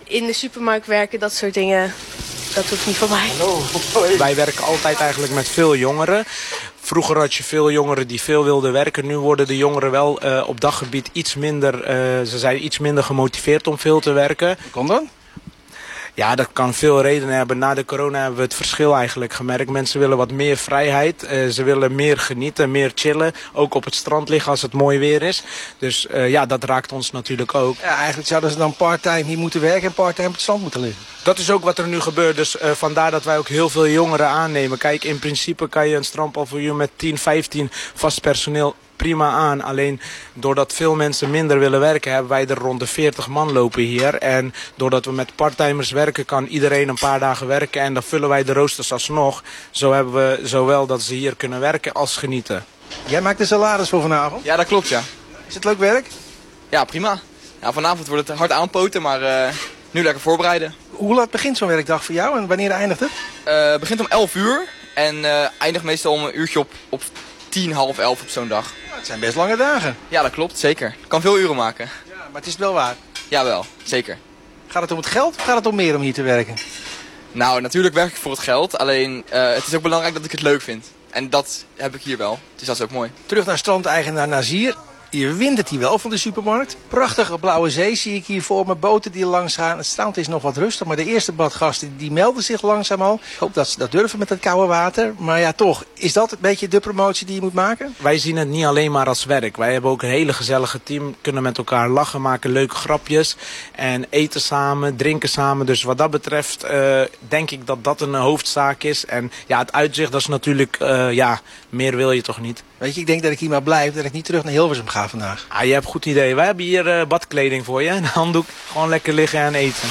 in de supermarkt werken, dat soort dingen, dat hoeft niet voor mij. Wij werken altijd eigenlijk met veel jongeren. Vroeger had je veel jongeren die veel wilden werken. Nu worden de jongeren wel op dat gebied iets minder, ze zijn iets minder gemotiveerd om veel te werken. Hoe kan dat? Ja, dat kan veel redenen hebben. Na de corona hebben we het verschil eigenlijk gemerkt. Mensen willen wat meer vrijheid. Ze willen meer genieten, meer chillen. Ook op het strand liggen als het mooi weer is. Dus ja, dat raakt ons natuurlijk ook. Ja, eigenlijk zouden ze dan part-time hier moeten werken en part-time op het strand moeten liggen. Dat is ook wat er nu gebeurt. Dus vandaar dat wij ook heel veel jongeren aannemen. Kijk, in principe kan je een strandpaviljoen met 10, 15 vast personeel prima aan. Alleen doordat veel mensen minder willen werken, hebben wij er rond de 40 man lopen hier. En doordat we met parttimers werken, kan iedereen een paar dagen werken. En dan vullen wij de roosters alsnog. Zo hebben we zowel dat ze hier kunnen werken als genieten. Jij maakt de salaris voor vanavond? Ja, dat klopt, ja. Is het leuk werk? Ja, prima. Ja, vanavond wordt het hard aanpoten, maar nu lekker voorbereiden. Hoe laat begint zo'n werkdag voor jou en wanneer eindigt het? Het begint om 11 uur en eindigt meestal om een uurtje op 10, half 11 op zo'n dag. Het zijn best lange dagen. Ja, dat klopt, zeker. Ik kan veel uren maken. Ja, maar het is wel waar. Jawel, zeker. Gaat het om het geld of gaat het om meer om hier te werken? Nou, natuurlijk werk ik voor het geld, alleen het is ook belangrijk dat ik het leuk vind. En dat heb ik hier wel, dus dat is ook mooi. Terug naar strandeigenaar Nazir. Je wint het hier wel van de supermarkt. Prachtige blauwe zee zie ik hier voor me. Boten die langs gaan. Het strand is nog wat rustig. Maar de eerste badgasten die melden zich langzaam al. Ik hoop dat ze dat durven met het koude water. Maar ja, toch. Is dat een beetje de promotie die je moet maken? Wij zien het niet alleen maar als werk. Wij hebben ook een hele gezellige team. Kunnen met elkaar lachen, maken leuke grapjes. En eten samen, drinken samen. Dus wat dat betreft denk ik dat dat een hoofdzaak is. En ja, het uitzicht, dat is natuurlijk, ja, meer wil je toch niet. Weet je, ik denk dat ik hier maar blijf. Dat ik niet terug naar Hilversum ga vandaag. Ah, je hebt een goed idee. Wij hebben hier badkleding voor je. Een handdoek. Gewoon lekker liggen en eten.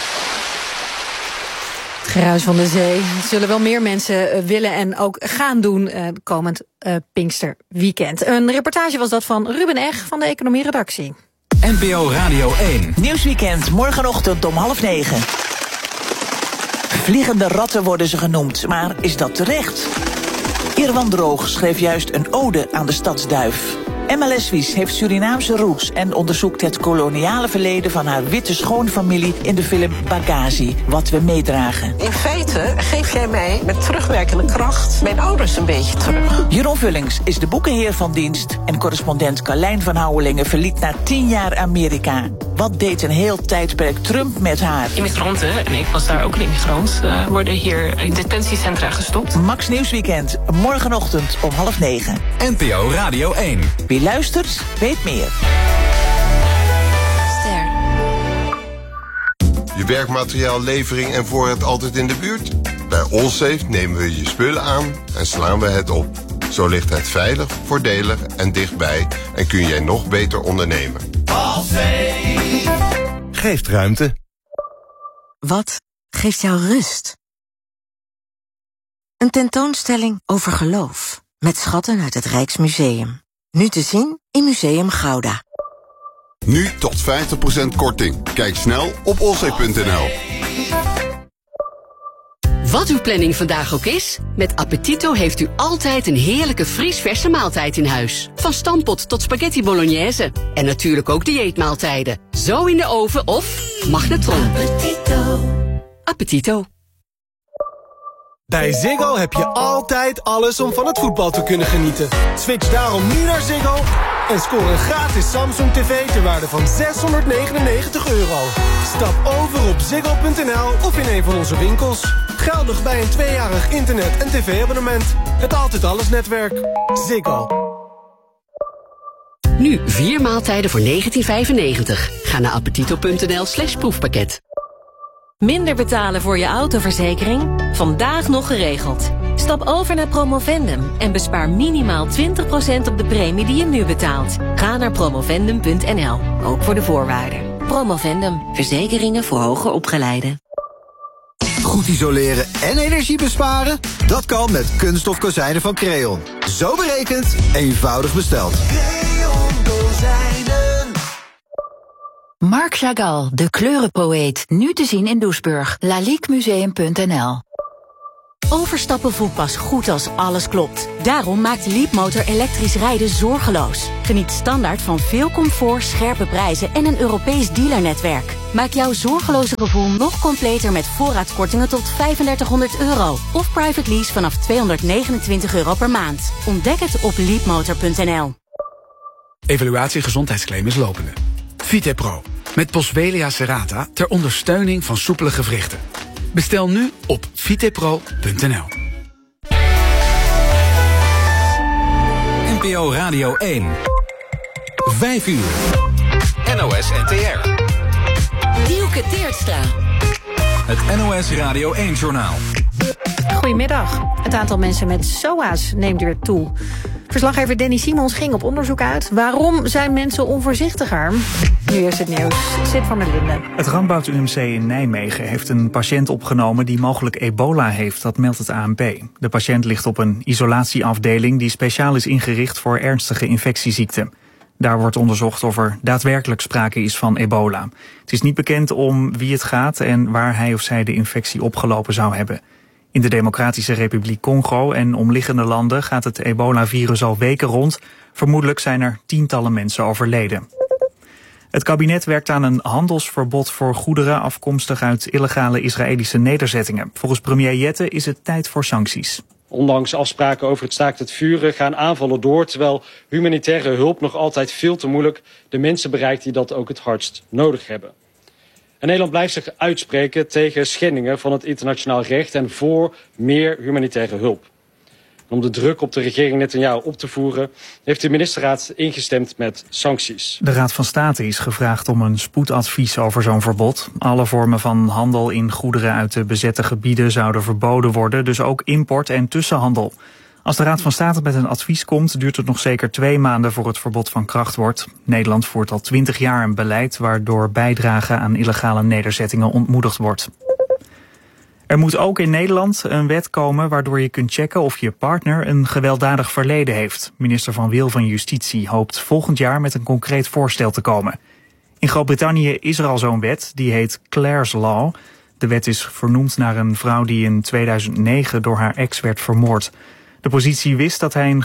Het geruis van de zee zullen wel meer mensen willen en ook gaan doen komend Pinksterweekend. Een reportage was dat van Ruben Eg van de economieredactie. NPO Radio 1. Nieuwsweekend, morgenochtend om 8:30. Vliegende ratten worden ze genoemd, maar is dat terecht? Irwan Droog schreef juist een ode aan de stadsduif. Emma Leswies heeft Surinaamse roots en onderzoekt het koloniale verleden van haar witte schoonfamilie in de film Bagazi, wat we meedragen. In feite geef jij mij met terugwerkende kracht mijn ouders een beetje terug. Jeroen Vullings is de boekenheer van dienst en correspondent Carlijn van Houwelingen verliet na 10 jaar Amerika. Wat deed een heel tijdperk Trump met haar? Immigranten, en ik was daar ook een immigrant, worden hier in detentiecentra gestopt. Max Nieuwsweekend, morgenochtend om 8:30. NPO Radio 1. Wie luistert, weet meer. Ster. Je werkmateriaallevering en voorraad altijd in de buurt? Bij Allsafe nemen we je spullen aan en slaan we het op. Zo ligt het veilig, voordelig en dichtbij en kun jij nog beter ondernemen. Allsafe geeft ruimte. Wat geeft jou rust? Een tentoonstelling over geloof met schatten uit het Rijksmuseum. Nu te zien in Museum Gouda. Nu tot 50% korting. Kijk snel op allsafe.nl. Wat uw planning vandaag ook is, met Appetito heeft u altijd een heerlijke vriesverse maaltijd in huis. Van stampot tot spaghetti bolognese. En natuurlijk ook dieetmaaltijden. Zo in de oven of magnetron. Appetito. Appetito. Bij Ziggo heb je altijd alles om van het voetbal te kunnen genieten. Switch daarom nu naar Ziggo en scoor een gratis Samsung TV ter waarde van €699. Stap over op ziggo.nl of in een van onze winkels. Geldig bij een 2-jarig internet- en tv-abonnement. Het Altijd Alles netwerk. Ziggo. Nu 4 maaltijden voor €19,95. Ga naar appetito.nl/proefpakket. Minder betalen voor je autoverzekering? Vandaag nog geregeld. Stap over naar Promovendum en bespaar minimaal 20% op de premie die je nu betaalt. Ga naar promovendum.nl, ook voor de voorwaarden. Promovendum, verzekeringen voor hoger opgeleiden. Goed isoleren en energie besparen? Dat kan met kunststof kozijnen van Creon. Zo berekend, eenvoudig besteld. Marc Chagall, de kleurenpoëet. Nu te zien in Doesburg. Laliquemuseum.nl. Overstappen voelt pas goed als alles klopt. Daarom maakt Leapmotor elektrisch rijden zorgeloos. Geniet standaard van veel comfort, scherpe prijzen en een Europees dealernetwerk. Maak jouw zorgeloze gevoel nog completer met voorraadkortingen tot €3500 of private lease vanaf €229 per maand. Ontdek het op leapmotor.nl. Evaluatie gezondheidsclaim is lopende. VitePro, met Boswellia serrata ter ondersteuning van soepele gewrichten. Bestel nu op vitepro.nl. NPO Radio 1. 5 uur. NOS NTR. Dielke Teertstra. Het NOS Radio 1-journaal. Goedemiddag. Het aantal mensen met SOA's neemt weer toe. Verslaggever Danny Simons ging op onderzoek uit. Waarom zijn mensen onvoorzichtiger? Nu eerst het nieuws. Sid van der Linden. Het Radboud UMC in Nijmegen heeft een patiënt opgenomen die mogelijk ebola heeft. Dat meldt het ANP. De patiënt ligt op een isolatieafdeling die speciaal is ingericht voor ernstige infectieziekten. Daar wordt onderzocht of er daadwerkelijk sprake is van ebola. Het is niet bekend om wie het gaat en waar hij of zij de infectie opgelopen zou hebben. In de Democratische Republiek Congo en omliggende landen gaat het ebola-virus al weken rond. Vermoedelijk zijn er tientallen mensen overleden. Het kabinet werkt aan een handelsverbod voor goederen afkomstig uit illegale Israëlische nederzettingen. Volgens premier Jette is het tijd voor sancties. Ondanks afspraken over het staakt het vuren gaan aanvallen door, terwijl humanitaire hulp nog altijd veel te moeilijk de mensen bereikt die dat ook het hardst nodig hebben. En Nederland blijft zich uitspreken tegen schendingen van het internationaal recht en voor meer humanitaire hulp. Om de druk op de regering Netanyahu op te voeren, heeft de ministerraad ingestemd met sancties. De Raad van State is gevraagd om een spoedadvies over zo'n verbod. Alle vormen van handel in goederen uit de bezette gebieden zouden verboden worden, dus ook import en tussenhandel. Als de Raad van State met een advies komt, duurt het nog zeker 2 maanden voor het verbod van kracht wordt. Nederland voert al 20 jaar een beleid waardoor bijdragen aan illegale nederzettingen ontmoedigd wordt. Er moet ook in Nederland een wet komen waardoor je kunt checken of je partner een gewelddadig verleden heeft. Minister Van Wil van Justitie hoopt volgend jaar met een concreet voorstel te komen. In Groot-Brittannië is er al zo'n wet, die heet Clare's Law. De wet is vernoemd naar een vrouw die in 2009 door haar ex werd vermoord. De politie wist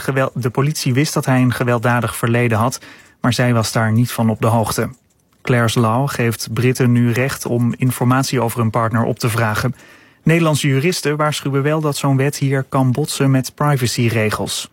dat hij een gewelddadig verleden had, maar zij was daar niet van op de hoogte. Clare's Law geeft Britten nu recht om informatie over hun partner op te vragen. Nederlandse juristen waarschuwen wel dat zo'n wet hier kan botsen met privacyregels.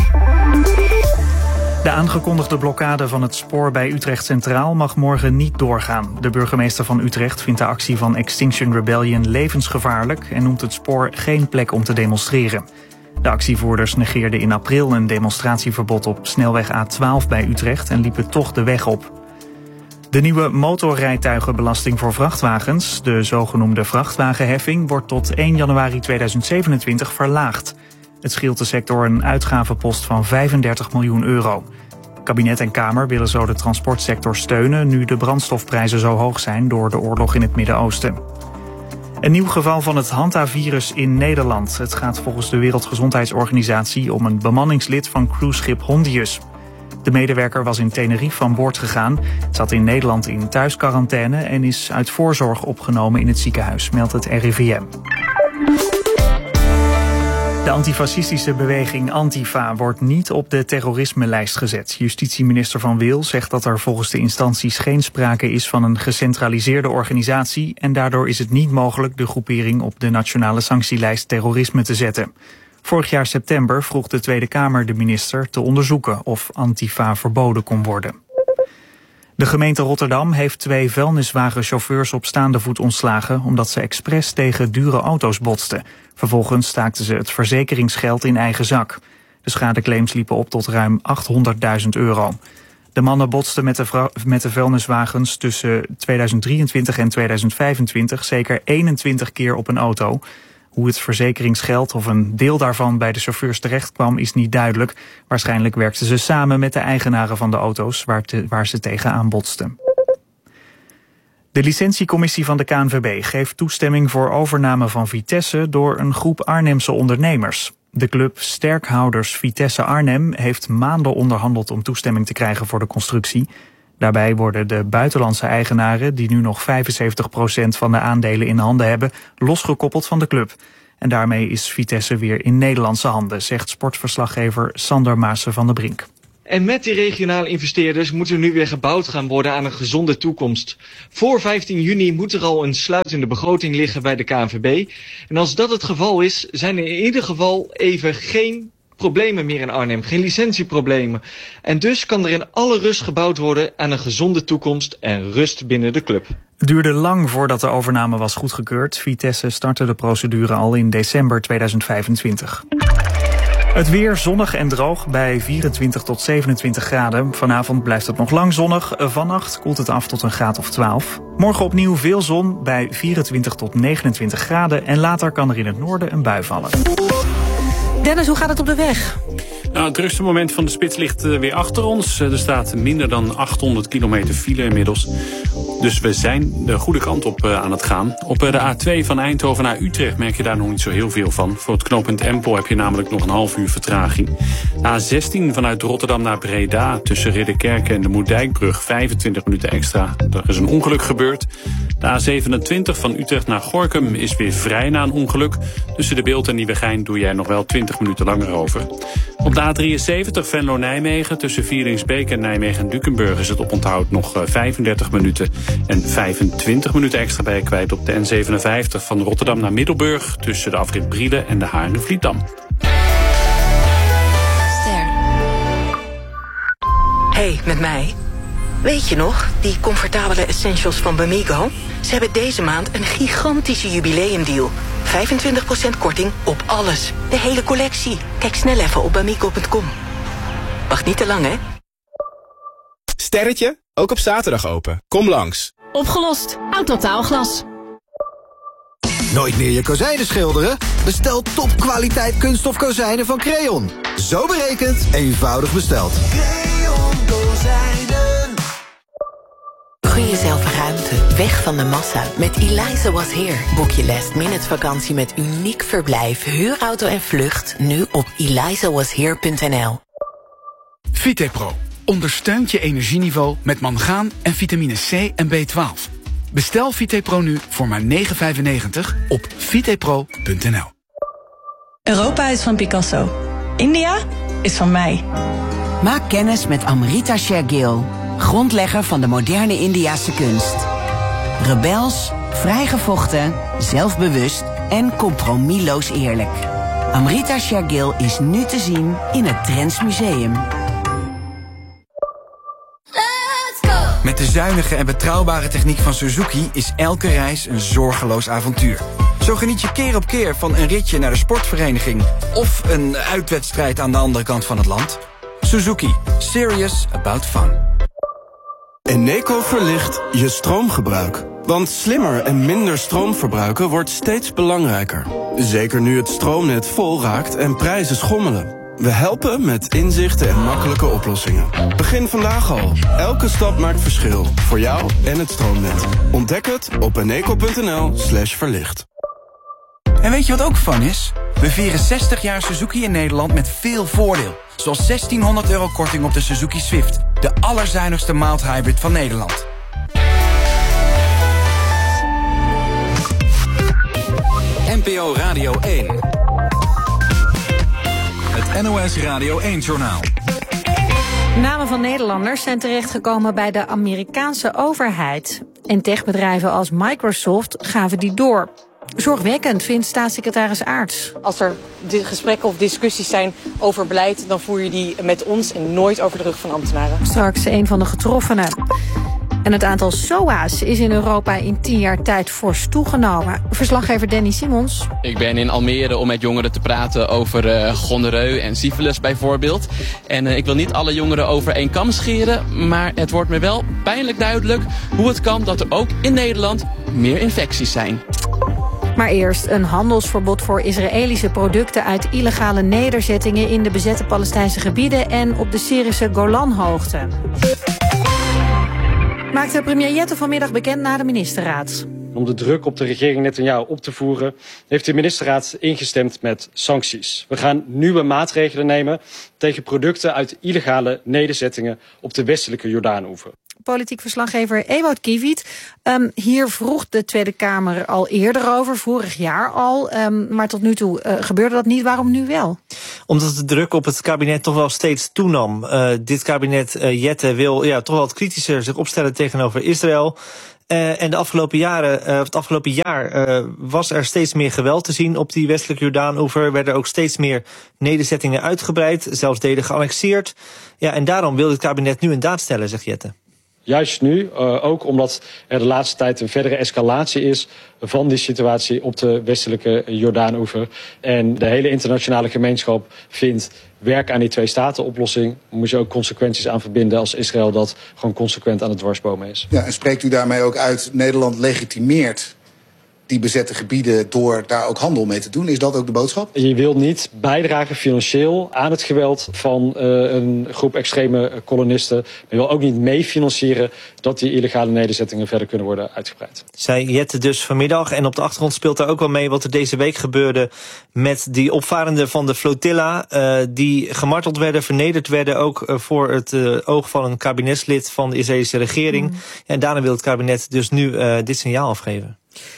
De aangekondigde blokkade van het spoor bij Utrecht Centraal mag morgen niet doorgaan. De burgemeester van Utrecht vindt de actie van Extinction Rebellion levensgevaarlijk en noemt het spoor geen plek om te demonstreren. De actievoerders negeerden in april een demonstratieverbod op snelweg A12 bij Utrecht en liepen toch de weg op. De nieuwe motorrijtuigenbelasting voor vrachtwagens, de zogenoemde vrachtwagenheffing, wordt tot 1 januari 2027 verlaagd. Het scheelt de sector een uitgavenpost van €35 miljoen. Kabinet en Kamer willen zo de transportsector steunen nu de brandstofprijzen zo hoog zijn door de oorlog in het Midden-Oosten. Een nieuw geval van het Hanta-virus in Nederland. Het gaat volgens de Wereldgezondheidsorganisatie om een bemanningslid van cruiseschip Hondius. De medewerker was in Tenerife van boord gegaan, zat in Nederland in thuisquarantaine en is uit voorzorg opgenomen in het ziekenhuis, meldt het RIVM. De antifascistische beweging Antifa wordt niet op de terrorisme-lijst gezet. Justitieminister Van Wil zegt dat er volgens de instanties geen sprake is van een gecentraliseerde organisatie en daardoor is het niet mogelijk de groepering op de nationale sanctielijst terrorisme te zetten. Vorig jaar september vroeg de Tweede Kamer de minister te onderzoeken of Antifa verboden kon worden. De gemeente Rotterdam heeft 2 vuilniswagenchauffeurs op staande voet ontslagen omdat ze expres tegen dure auto's botsten. Vervolgens staakten ze het verzekeringsgeld in eigen zak. De schadeclaims liepen op tot ruim €800.000. De mannen botsten met de vuilniswagens tussen 2023 en 2025 zeker 21 keer op een auto. Hoe het verzekeringsgeld of een deel daarvan bij de chauffeurs terecht kwam is niet duidelijk. Waarschijnlijk werkten ze samen met de eigenaren van de auto's waar ze tegenaan botsten. De licentiecommissie van de KNVB geeft toestemming voor overname van Vitesse door een groep Arnhemse ondernemers. De club Sterkhouders Vitesse Arnhem heeft maanden onderhandeld om toestemming te krijgen voor de constructie. Daarbij worden de buitenlandse eigenaren, die nu nog 75% van de aandelen in handen hebben, losgekoppeld van de club. En daarmee is Vitesse weer in Nederlandse handen, zegt sportverslaggever Sander Maassen van der Brink. En met die regionale investeerders moet er nu weer gebouwd gaan worden aan een gezonde toekomst. Voor 15 juni moet er al een sluitende begroting liggen bij de KNVB. En als dat het geval is, zijn er in ieder geval even geen problemen meer in Arnhem. Geen licentieproblemen. En dus kan er in alle rust gebouwd worden aan een gezonde toekomst en rust binnen de club. Het duurde lang voordat de overname was goedgekeurd. Vitesse startte de procedure al in december 2025. Het weer zonnig en droog bij 24 tot 27 graden. Vanavond blijft het nog lang zonnig. Vannacht koelt het af tot een graad of 12. Morgen opnieuw veel zon bij 24 tot 29 graden. En later kan er in het noorden een bui vallen. Dennis, hoe gaat het op de weg? Nou, het drukste moment van de spits ligt weer achter ons. Er staat minder dan 800 kilometer file inmiddels. Dus we zijn de goede kant op aan het gaan. Op de A2 van Eindhoven naar Utrecht merk je daar nog niet zo heel veel van. Voor het knooppunt Empel heb je namelijk nog een half uur vertraging. A16 vanuit Rotterdam naar Breda tussen Ridderkerke en de Moerdijkbrug 25 minuten extra. Er is een ongeluk gebeurd. De A27 van Utrecht naar Gorinchem is weer vrij na een ongeluk. Tussen de Beeld en Nieuwegein doe jij nog wel 20 minuten langer over. Op de A73 Venlo-Nijmegen tussen Vieringsbeek en Nijmegen-Dukenburg is het oponthoud nog 35 minuten. En 25 minuten extra bij je kwijt op de N57 van Rotterdam naar Middelburg tussen de afrit Brielen en de Harenvlietdam. Hey, met mij. Weet je nog, die comfortabele essentials van Bamigo? Ze hebben deze maand een gigantische jubileumdeal. 25% korting op alles. De hele collectie. Kijk snel even op bamigo.com. Wacht niet te lang, hè? Sterretje, ook op zaterdag open. Kom langs. Opgelost. Autotaalglas. Nooit meer je kozijnen schilderen? Bestel topkwaliteit kunststof kozijnen van Creon. Zo berekend, eenvoudig besteld. Creon kozijnen. Gun jezelf ruimte, weg van de massa. Met Eliza Was Here boek je last-minute vakantie met uniek verblijf, huurauto en vlucht. Nu op elizawashere.nl. Vitepro ondersteunt je energieniveau met mangaan en vitamine C en B12. Bestel Vitepro nu voor maar €9,95 op vitepro.nl. Europa is van Picasso. India is van mij. Maak kennis met Amrita Shergill, grondlegger van de moderne Indiase kunst. Rebels, vrijgevochten, zelfbewust en compromisloos eerlijk. Amrita Shergill is nu te zien in het Drents Museum. Met de zuinige en betrouwbare techniek van Suzuki is elke reis een zorgeloos avontuur. Zo geniet je keer op keer van een ritje naar de sportvereniging of een uitwedstrijd aan de andere kant van het land. Suzuki. Serious about fun. Eneco verlicht je stroomgebruik. Want slimmer en minder stroom verbruiken wordt steeds belangrijker. Zeker nu het stroomnet vol raakt en prijzen schommelen. We helpen met inzichten en makkelijke oplossingen. Begin vandaag al. Elke stap maakt verschil. Voor jou en het stroomnet. Ontdek het op eneco.nl/verlicht. En weet je wat ook fun is? We vieren 60 jaar Suzuki in Nederland met veel voordeel. Zoals €1.600 korting op de Suzuki Swift. De allerzuinigste mild hybrid van Nederland. NPO Radio 1. Het NOS Radio 1-journaal. Namen van Nederlanders zijn terechtgekomen bij de Amerikaanse overheid. En techbedrijven als Microsoft gaven die door. Zorgwekkend, vindt staatssecretaris Aarts. Als er gesprekken of discussies zijn over beleid, dan voer je die met ons en nooit over de rug van ambtenaren. Straks een van de getroffenen. En het aantal SOA's is in Europa in 10 jaar tijd fors toegenomen. Verslaggever Danny Simons. Ik ben in Almere om met jongeren te praten over gonoreu en syfilis bijvoorbeeld. En ik wil niet alle jongeren over één kam scheren, maar het wordt me wel pijnlijk duidelijk hoe het kan dat er ook in Nederland meer infecties zijn. Maar eerst een handelsverbod voor Israëlische producten uit illegale nederzettingen in de bezette Palestijnse gebieden en op de Syrische Golanhoogte. Maakte premier Jette vanmiddag bekend na de ministerraad. Om de druk op de regering Netanyahu op te voeren, heeft de ministerraad ingestemd met sancties. We gaan nieuwe maatregelen nemen tegen producten uit illegale nederzettingen op de westelijke Jordaanoever. politiek verslaggever Ewout Kiviet. Hier vroeg de Tweede Kamer al eerder over, vorig jaar al. Maar tot nu toe gebeurde dat niet. Waarom nu wel? Omdat de druk op het kabinet toch wel steeds toenam. Dit kabinet Jette wil toch wel wat kritischer zich opstellen tegenover Israël. En het afgelopen jaar was er steeds meer geweld te zien op die westelijke Jordaan-oever. Werden ook steeds meer nederzettingen uitgebreid, zelfs delen geannexeerd. Ja, en daarom wil het kabinet nu een daad stellen, zegt Jette. Juist nu, ook omdat er de laatste tijd een verdere escalatie is van die situatie op de westelijke Jordaan-oever. En de hele internationale gemeenschap vindt werk aan die twee-staten-oplossing. Moet je ook consequenties aan verbinden als Israël dat gewoon consequent aan het dwarsbomen is. Ja, en spreekt u daarmee ook uit, Nederland legitimeert die bezette gebieden door daar ook handel mee te doen? Is dat ook de boodschap? Je wilt niet bijdragen financieel aan het geweld van een groep extreme kolonisten. Maar je wil ook niet meefinancieren dat die illegale nederzettingen verder kunnen worden uitgebreid. Zei Jette dus vanmiddag. En op de achtergrond speelt daar ook wel mee wat er deze week gebeurde met die opvarenden van de flotilla. Die gemarteld werden, vernederd werden, ook voor het oog van een kabinetslid van de Israëlische regering. En daarna wil het kabinet dus nu dit signaal afgeven.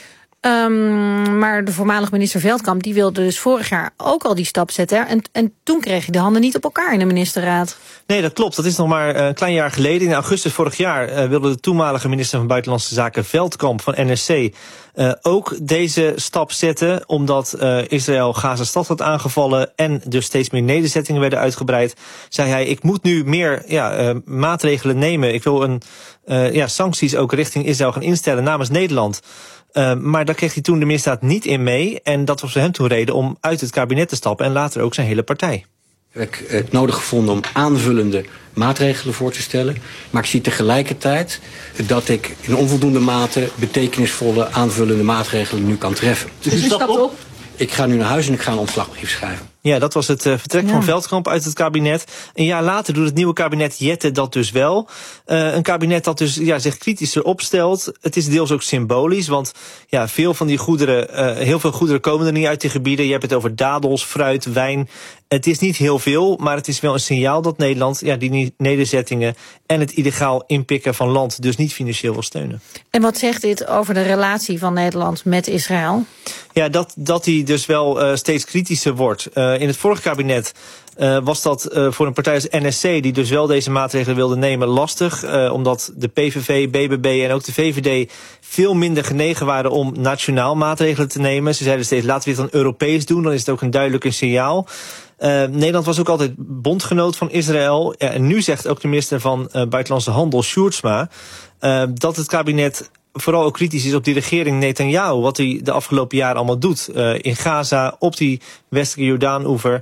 Maar de voormalig minister Veldkamp die wilde dus vorig jaar ook al die stap zetten. En toen kreeg je de handen niet op elkaar in de ministerraad. Nee, dat klopt. Dat is nog maar een klein jaar geleden. In augustus vorig jaar wilde de toenmalige minister van Buitenlandse Zaken Veldkamp van NSC ook deze stap zetten. Omdat Israël Gaza-stad had aangevallen en dus steeds meer nederzettingen werden uitgebreid. Zei hij, ik moet nu meer maatregelen nemen. Ik wil sancties ook richting Israël gaan instellen namens Nederland. Maar daar kreeg hij toen de ministerraad niet in mee. En dat was voor hem toen reden om uit het kabinet te stappen en later ook zijn hele partij. Heb ik het nodig gevonden om aanvullende maatregelen voor te stellen. Maar ik zie tegelijkertijd dat ik in onvoldoende mate betekenisvolle aanvullende maatregelen nu kan treffen. Dus u stapt op? Ik ga nu naar huis en ik ga een ontslagbrief schrijven. Ja, dat was het vertrek van Veldkamp uit het kabinet. Een jaar later doet het nieuwe kabinet Jette dat dus wel. Een kabinet dat dus zich kritischer opstelt. Het is deels ook symbolisch, want veel van die goederen, heel veel goederen komen er niet uit die gebieden. Je hebt het over dadels, fruit, wijn. Het is niet heel veel, maar het is wel een signaal dat Nederland die nederzettingen en het illegaal inpikken van land dus niet financieel wil steunen. En wat zegt dit over de relatie van Nederland met Israël? Ja, dat die dus wel steeds kritischer wordt. In het vorige kabinet was dat voor een partij als NSC, die dus wel deze maatregelen wilde nemen, lastig. Omdat de PVV, BBB en ook de VVD veel minder genegen waren om nationaal maatregelen te nemen. Ze zeiden steeds, laten we het dan Europees doen, dan is het ook een duidelijk signaal. Nederland was ook altijd bondgenoot van Israël. En nu zegt ook de minister van Buitenlandse Handel, Sjoerdsma, dat het kabinet vooral ook kritisch is op die regering Netanyahu, wat hij de afgelopen jaren allemaal doet in Gaza, op die westelijke Jordaan-oever.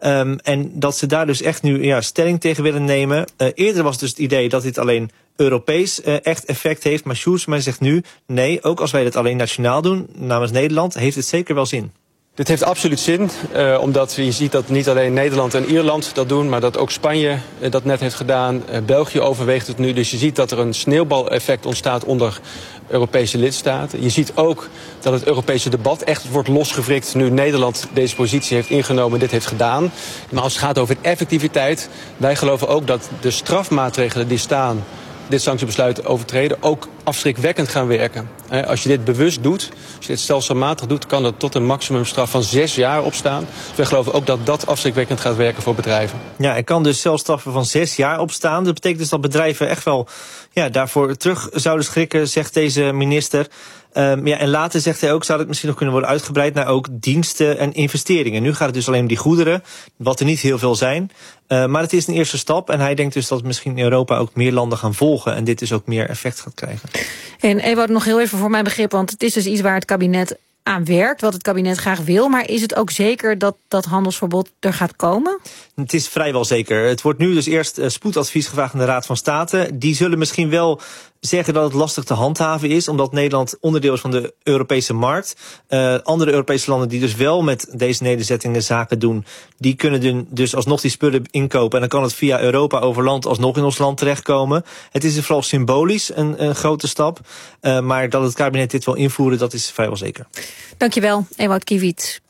En dat ze daar dus echt nu stelling tegen willen nemen. Eerder was dus het idee dat dit alleen Europees echt effect heeft, maar Sjoerdsma zegt nu, nee, ook als wij dit alleen nationaal doen, namens Nederland, heeft het zeker wel zin. Dit heeft absoluut zin, omdat je ziet dat niet alleen Nederland en Ierland dat doen, maar dat ook Spanje dat net heeft gedaan. België overweegt het nu, dus je ziet dat er een sneeuwbaleffect ontstaat onder Europese lidstaten. Je ziet ook dat het Europese debat echt wordt losgewrikt nu Nederland deze positie heeft ingenomen, dit heeft gedaan. Maar als het gaat over effectiviteit, wij geloven ook dat de strafmaatregelen die staan, dit sanctiebesluit overtreden, ook afschrikwekkend gaan werken. Als je dit bewust doet, als je dit stelselmatig doet, kan dat tot een maximumstraf van 6 jaar opstaan. Dus wij geloven ook dat dat afschrikwekkend gaat werken voor bedrijven. Ja, er kan dus celstraffen van 6 jaar opstaan. Dat betekent dus dat bedrijven echt wel daarvoor terug zouden schrikken, zegt deze minister. En later zegt hij ook, zou het misschien nog kunnen worden uitgebreid naar ook diensten en investeringen. Nu gaat het dus alleen om die goederen, wat er niet heel veel zijn. Maar het is een eerste stap en hij denkt dus dat misschien in Europa ook meer landen gaan volgen en dit dus ook meer effect gaat krijgen. En Ewout, nog heel even voor mijn begrip, want het is dus iets waar het kabinet aan werkt, wat het kabinet graag wil. Maar is het ook zeker dat dat handelsverbod er gaat komen? Het is vrijwel zeker. Het wordt nu dus eerst spoedadvies gevraagd aan de Raad van State. Die zullen misschien wel zeggen dat het lastig te handhaven is, omdat Nederland onderdeel is van de Europese markt. Andere Europese landen die dus wel met deze nederzettingen zaken doen, die kunnen dus alsnog die spullen inkopen. En dan kan het via Europa over land alsnog in ons land terechtkomen. Het is vooral symbolisch een grote stap. Maar dat het kabinet dit wil invoeren, dat is vrijwel zeker. Dankjewel, Ewout Kiviet.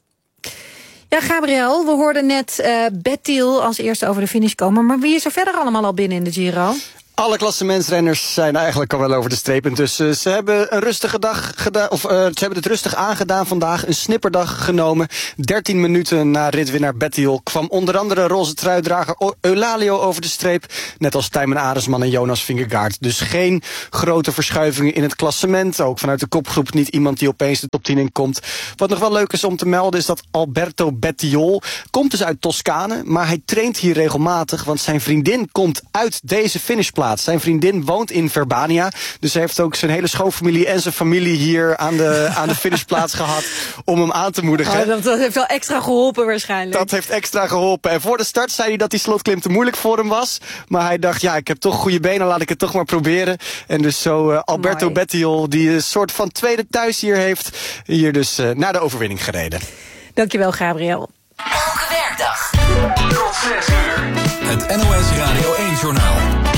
Ja, Gabriel, we hoorden net Bettiel als eerste over de finish komen. Maar wie is er verder allemaal al binnen in de Giro? Alle klassementsrenners zijn eigenlijk al wel over de streep intussen. Ze hebben een rustige dag gedaan, ze hebben het rustig aangedaan vandaag. Een snipperdag genomen. 13 minuten na ritwinnaar Bettiol kwam onder andere roze truidrager Eulalio over de streep. Net als Tijmen Aresman en Jonas Vingegaard. Dus geen grote verschuivingen in het klassement. Ook vanuit de kopgroep niet iemand die opeens de top 10 in komt. Wat nog wel leuk is om te melden is dat Alberto Bettiol komt dus uit Toscane. Maar hij traint hier regelmatig, want zijn vriendin komt uit deze finishplaats. Zijn vriendin woont in Verbania. Dus hij heeft ook zijn hele schoonfamilie en zijn familie hier aan de finishplaats gehad om hem aan te moedigen. Oh, dat heeft wel extra geholpen waarschijnlijk. Dat heeft extra geholpen. En voor de start zei hij dat die slotklim te moeilijk voor hem was. Maar hij dacht, ik heb toch goede benen, laat ik het toch maar proberen. En dus zo Alberto Bettiol, die een soort van tweede thuis hier heeft, hier dus naar de overwinning gereden. Dankjewel, Gabriel. Elke werkdag tot 6 uur. Het NOS Radio 1-journaal.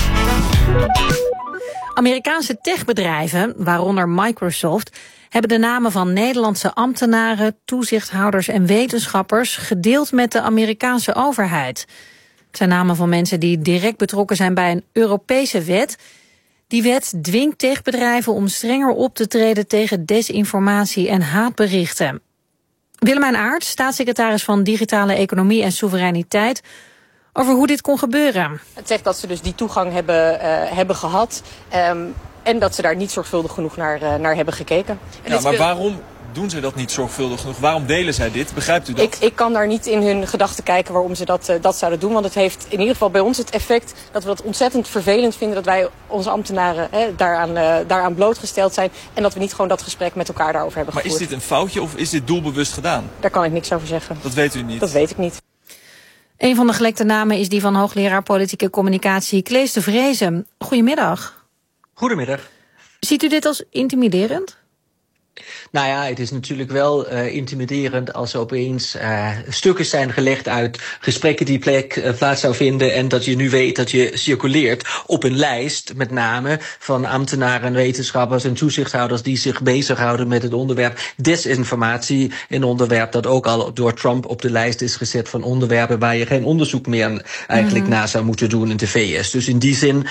Amerikaanse techbedrijven, waaronder Microsoft, hebben de namen van Nederlandse ambtenaren, toezichthouders en wetenschappers gedeeld met de Amerikaanse overheid. Het zijn namen van mensen die direct betrokken zijn bij een Europese wet. Die wet dwingt techbedrijven om strenger op te treden tegen desinformatie en haatberichten. Willemijn Aert, staatssecretaris van Digitale Economie en Soevereiniteit, over hoe dit kon gebeuren. Het zegt dat ze dus die toegang hebben gehad en dat ze daar niet zorgvuldig genoeg naar hebben gekeken. Ja, maar waarom doen ze dat niet zorgvuldig genoeg? Waarom delen zij dit? Begrijpt u dat? Ik kan daar niet in hun gedachten kijken waarom ze dat zouden doen. Want het heeft in ieder geval bij ons het effect dat we dat ontzettend vervelend vinden dat wij onze ambtenaren daaraan blootgesteld zijn. En dat we niet gewoon dat gesprek met elkaar daarover hebben gevoerd. Maar is dit een foutje of is dit doelbewust gedaan? Daar kan ik niks over zeggen. Dat weet u niet? Dat weet ik niet. Een van de gelekte namen is die van hoogleraar politieke communicatie Klees de Vreese. Goedemiddag. Goedemiddag. Ziet u dit als intimiderend? Nou ja, het is natuurlijk wel intimiderend als er opeens stukken zijn gelegd uit gesprekken die plaats zou vinden en dat je nu weet dat je circuleert op een lijst met namen van ambtenaren, wetenschappers en toezichthouders die zich bezighouden met het onderwerp desinformatie. Een onderwerp dat ook al door Trump op de lijst is gezet van onderwerpen waar je geen onderzoek meer eigenlijk naar zou moeten doen in de VS. Dus in die zin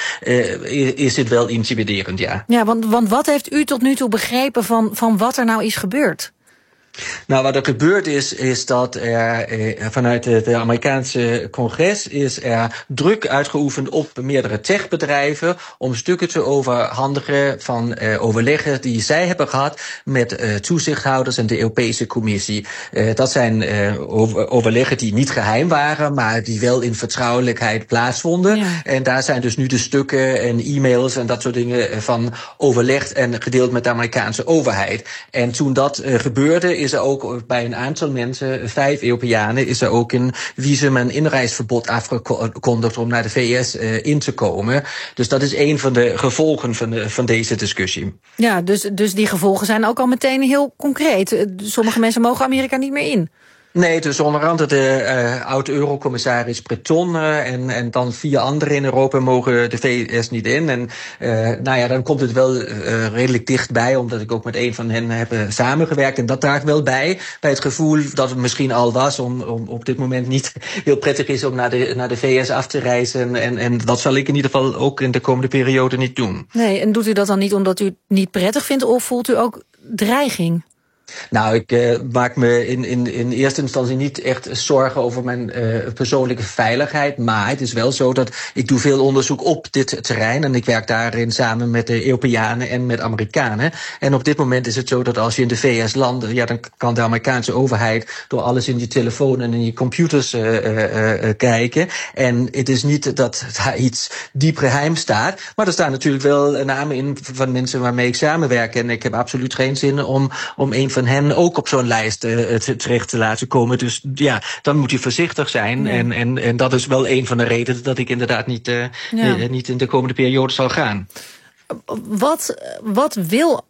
is het wel intimiderend, ja. Ja, want wat heeft u tot nu toe begrepen van wat er nou is gebeurd? Nou, wat er gebeurd is dat er vanuit het Amerikaanse congres is er druk uitgeoefend op meerdere techbedrijven om stukken te overhandigen van overleggen die zij hebben gehad met toezichthouders en de Europese Commissie. Dat zijn overleggen die niet geheim waren, maar die wel in vertrouwelijkheid plaatsvonden. Ja. En daar zijn dus nu de stukken en e-mails en dat soort dingen van overlegd en gedeeld met de Amerikaanse overheid. En toen dat gebeurde, is er ook bij een aantal mensen, 5 Europeanen, is er ook een visum- en inreisverbod afgekondigd om naar de VS in te komen. Dus dat is een van de gevolgen van deze discussie. Ja, dus die gevolgen zijn ook al meteen heel concreet. Sommige mensen mogen Amerika niet meer in. Nee, dus onder andere de oud-eurocommissaris Breton en dan 4 anderen in Europa mogen de VS niet in. En dan komt het wel redelijk dichtbij, omdat ik ook met een van hen heb samengewerkt. En dat draagt wel bij het gevoel dat het misschien al was om op dit moment niet heel prettig is om naar de VS af te reizen. En dat zal ik in ieder geval ook in de komende periode niet doen. Nee, en doet u dat dan niet omdat u het niet prettig vindt of voelt u ook dreiging? Nou, ik maak me in eerste instantie niet echt zorgen over mijn persoonlijke veiligheid. Maar het is wel zo dat ik doe veel onderzoek op dit terrein. En ik werk daarin samen met de Europeanen en met Amerikanen. En op dit moment is het zo dat als je in de VS landt, dan kan de Amerikaanse overheid door alles in je telefoon en in je computers kijken. En het is niet dat daar iets diep geheim staat. Maar er staan natuurlijk wel namen in van mensen waarmee ik samenwerk. En ik heb absoluut geen zin om een van hen ook op zo'n lijst terecht te laten komen. Dus ja, dan moet je voorzichtig zijn. Ja. En dat is wel een van de redenen dat ik inderdaad niet in de komende periode zal gaan. Wat wil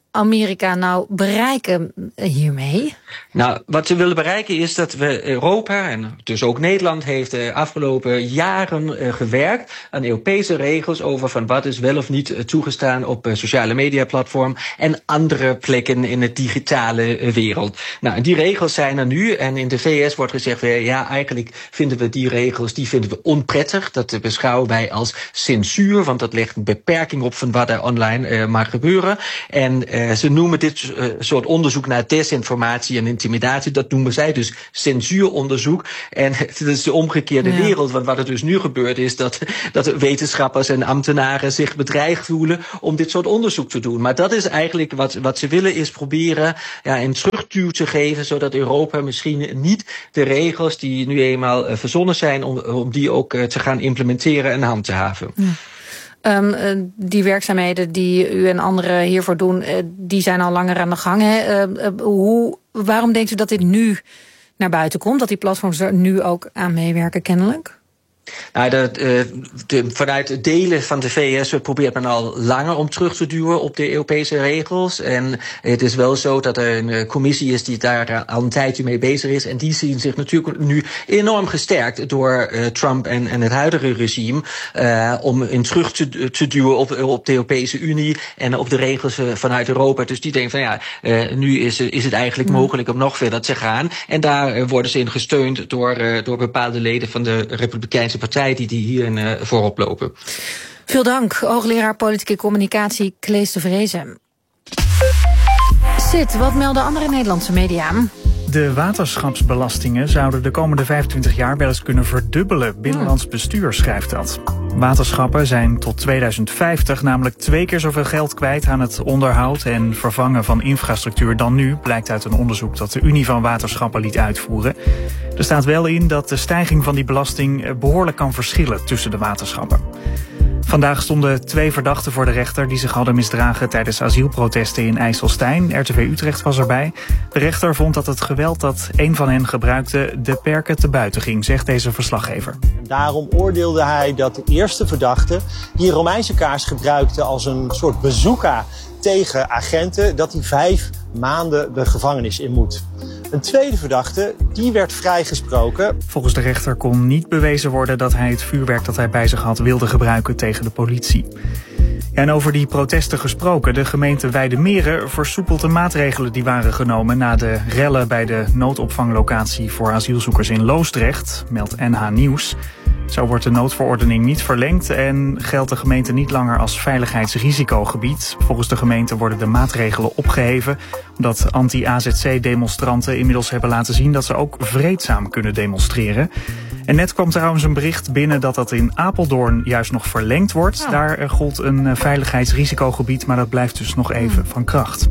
Amerika nou bereiken hiermee? Nou, wat ze willen bereiken is dat we Europa, en dus ook Nederland, heeft de afgelopen jaren gewerkt aan Europese regels over van wat is wel of niet toegestaan op sociale mediaplatform en andere plekken in de digitale wereld. Nou, en die regels zijn er nu en in de VS wordt gezegd, ja, eigenlijk vinden we die regels, die vinden we onprettig. Dat beschouwen wij als censuur, want dat legt een beperking op van wat er online mag gebeuren. En ze noemen dit soort onderzoek naar desinformatie en intimidatie, dat noemen zij dus censuuronderzoek. En het is de omgekeerde wereld, want wat er dus nu gebeurt is dat wetenschappers en ambtenaren zich bedreigd voelen om dit soort onderzoek te doen. Maar dat is eigenlijk wat ze willen, is proberen een terugduw te geven, zodat Europa misschien niet de regels die nu eenmaal verzonnen zijn, om die ook te gaan implementeren en handhaven. Ja. Die werkzaamheden die u en anderen hiervoor doen, die zijn al langer aan de gang. Hè? Waarom denkt u dat dit nu naar buiten komt? Dat die platforms er nu ook aan meewerken kennelijk? Nou, vanuit delen van de VS probeert men al langer om terug te duwen op de Europese regels. En het is wel zo dat er een commissie is die daar al een tijdje mee bezig is. En die zien zich natuurlijk nu enorm gesterkt door Trump en het huidige regime. Om in terug te duwen op de Europese Unie en op de regels vanuit Europa. Dus die denken van nu is het eigenlijk mogelijk om nog verder te gaan. En daar worden ze in gesteund door bepaalde leden van de Republikeinse partij die hierin voorop lopen. Veel dank, hoogleraar politieke communicatie Klees de Vreese. Sid, wat melden andere Nederlandse media? De waterschapsbelastingen zouden de komende 25 jaar wel eens kunnen verdubbelen. Binnenlands Bestuur schrijft dat. Waterschappen zijn tot 2050 namelijk 2 keer zoveel geld kwijt aan het onderhoud en vervangen van infrastructuur dan nu, blijkt uit een onderzoek dat de Unie van Waterschappen liet uitvoeren. Er staat wel in dat de stijging van die belasting behoorlijk kan verschillen tussen de waterschappen. Vandaag stonden 2 verdachten voor de rechter die zich hadden misdragen tijdens asielprotesten in IJsselstein. RTV Utrecht was erbij. De rechter vond dat het geweld dat een van hen gebruikte de perken te buiten ging, zegt deze verslaggever. Daarom oordeelde hij dat de eerste verdachte die Romeinse kaars gebruikte als een soort bazooka tegen agenten, dat hij 5 maanden de gevangenis in moet. Een tweede verdachte, die werd vrijgesproken. Volgens de rechter kon niet bewezen worden dat hij het vuurwerk dat hij bij zich had wilde gebruiken tegen de politie. Ja, en over die protesten gesproken, de gemeente Weidemeren versoepelt de maatregelen die waren genomen na de rellen bij de noodopvanglocatie voor asielzoekers in Loosdrecht, meldt NH Nieuws. Zo wordt de noodverordening niet verlengd en geldt de gemeente niet langer als veiligheidsrisicogebied. Volgens de gemeente worden de maatregelen opgeheven omdat anti-AZC-demonstranten inmiddels hebben laten zien dat ze ook vreedzaam kunnen demonstreren. En net kwam trouwens een bericht binnen dat dat in Apeldoorn juist nog verlengd wordt. Oh. Daar gold een veiligheidsrisicogebied, maar dat blijft dus nog even van kracht.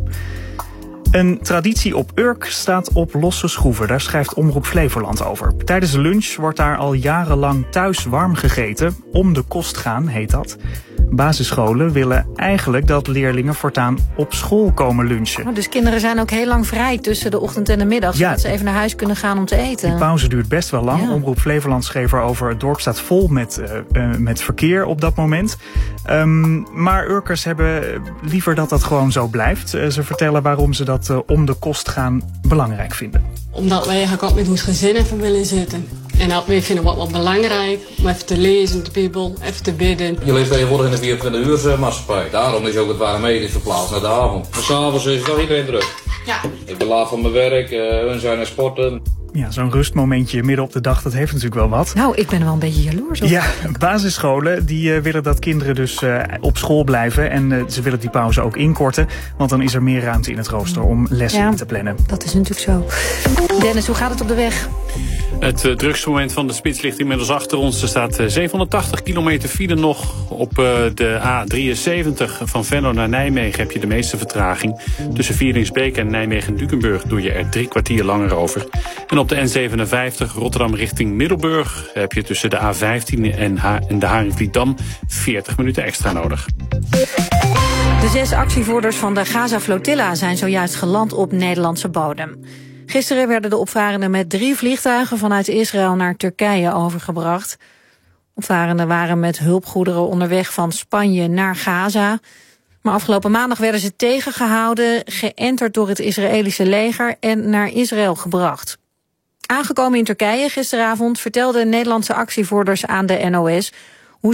Een traditie op Urk staat op losse schroeven. Daar schrijft Omroep Flevoland over. Tijdens de lunch wordt daar al jarenlang thuis warm gegeten. Om de kost gaan, heet dat. Basisscholen willen eigenlijk dat leerlingen voortaan op school komen lunchen. Oh, dus kinderen zijn ook heel lang vrij tussen de ochtend en de middag, zodat ze even naar huis kunnen gaan om te eten. Die pauze duurt best wel lang. Ja. Omroep Flevoland schreef erover, het dorp staat vol met verkeer op dat moment. Maar Urkers hebben liever dat dat gewoon zo blijft. Ze vertellen waarom ze dat om de kost gaan belangrijk vinden. Omdat wij eigenlijk ook met ons gezin even willen zitten. En dat wij vinden wat belangrijk, om even te lezen, de Bijbel, even te bidden. Je leeft tegenwoordig in de 24 uur maatschappij. Daarom is ook het warme eten verplaatst naar de avond. Maar 's avonds is toch iedereen druk. Ja. Ik ben laat van mijn werk, hun zijn naar sporten. Ja, zo'n rustmomentje midden op de dag, dat heeft natuurlijk wel wat. Nou, ik ben er wel een beetje jaloers op. Ja, basisscholen die willen dat kinderen dus op school blijven. En ze willen die pauze ook inkorten. Want dan is er meer ruimte in het rooster om lessen in te plannen. Dat is natuurlijk zo. Dennis, hoe gaat het op de weg? Het drugsmoment van de spits ligt inmiddels achter ons. Er staat 780 kilometer file nog. Op de A73 van Venlo naar Nijmegen heb je de meeste vertraging. Tussen Vieringsbeek en Nijmegen-Dukenburg doe je er 3 kwartier langer over. En op de N57 Rotterdam richting Middelburg heb je tussen de A15 en de Haringvlietdam 40 minuten extra nodig. De 6 actievoerders van de Gaza-flotilla zijn zojuist geland op Nederlandse bodem. Gisteren werden de opvarenden met 3 vliegtuigen vanuit Israël naar Turkije overgebracht. Opvarenden waren met hulpgoederen onderweg van Spanje naar Gaza. Maar afgelopen maandag werden ze tegengehouden, geënterd door het Israëlische leger en naar Israël gebracht. Aangekomen in Turkije gisteravond vertelden Nederlandse actievoerders aan de NOS hoe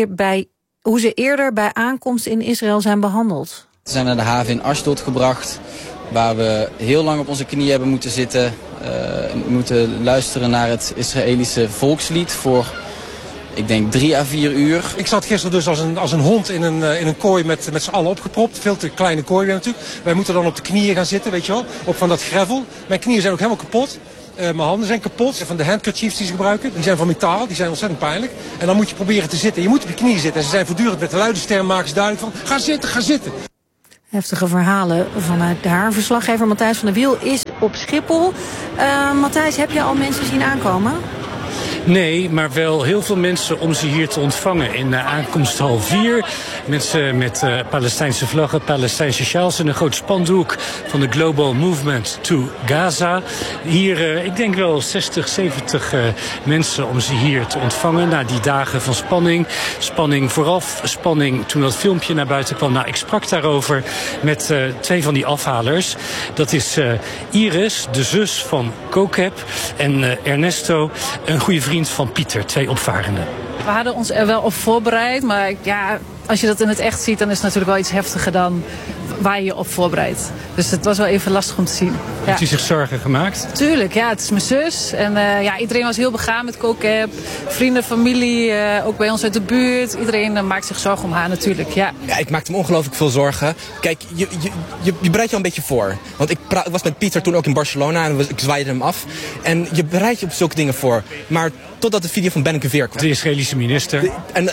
ze eerder bij aankomst in Israël zijn behandeld. We zijn naar de haven in Ashdod gebracht, waar we heel lang op onze knieën hebben moeten zitten. Moeten luisteren naar het Israëlische volkslied voor, ik denk, 3 à 4 uur. Ik zat gisteren dus als een hond in een kooi met z'n allen opgepropt. Veel te kleine kooi weer natuurlijk. Wij moeten dan op de knieën gaan zitten, weet je wel. Op van dat gravel. Mijn knieën zijn ook helemaal kapot. Mijn handen zijn kapot. Van de handkerchiefs die ze gebruiken. Die zijn van metaal. Die zijn ontzettend pijnlijk. En dan moet je proberen te zitten. Je moet op je knieën zitten. En ze zijn voortdurend met de luide stem maken ze duidelijk van, ga zitten, ga zitten. Heftige verhalen vanuit daar. Verslaggever Matthijs van der Wiel is op Schiphol. Matthijs, heb je al mensen zien aankomen? Nee, maar wel heel veel mensen om ze hier te ontvangen. In aankomsthal 4. Mensen met Palestijnse vlaggen, Palestijnse sjaals en een groot spandoek van de Global Movement to Gaza. Hier, ik denk wel 60, 70 mensen om ze hier te ontvangen. Na die dagen van spanning. Spanning vooraf, spanning toen dat filmpje naar buiten kwam. Nou, ik sprak daarover met 2 van die afhalers. Dat is Iris, de zus van Kokeb, en Ernesto, een goede vriend van Pieter, 2 opvarenden. We hadden ons er wel op voorbereid, maar ja, als je dat in het echt ziet, dan is het natuurlijk wel iets heftiger dan waar je je op voorbereidt. Dus het was wel even lastig om te zien. Heeft u zich zorgen gemaakt? Tuurlijk, ja, het is mijn zus. En iedereen was heel begaan met Kokeb. Vrienden, familie, ook bij ons uit de buurt. Iedereen maakt zich zorgen om haar natuurlijk, ja. Ja, ik maakte me ongelooflijk veel zorgen. Kijk, je bereidt je een beetje voor. Want ik was met Pieter toen ook in Barcelona en ik zwaaide hem af. En je bereidt je op zulke dingen voor. Maar totdat de video van Benneke weer kwam. De Israëlische minister.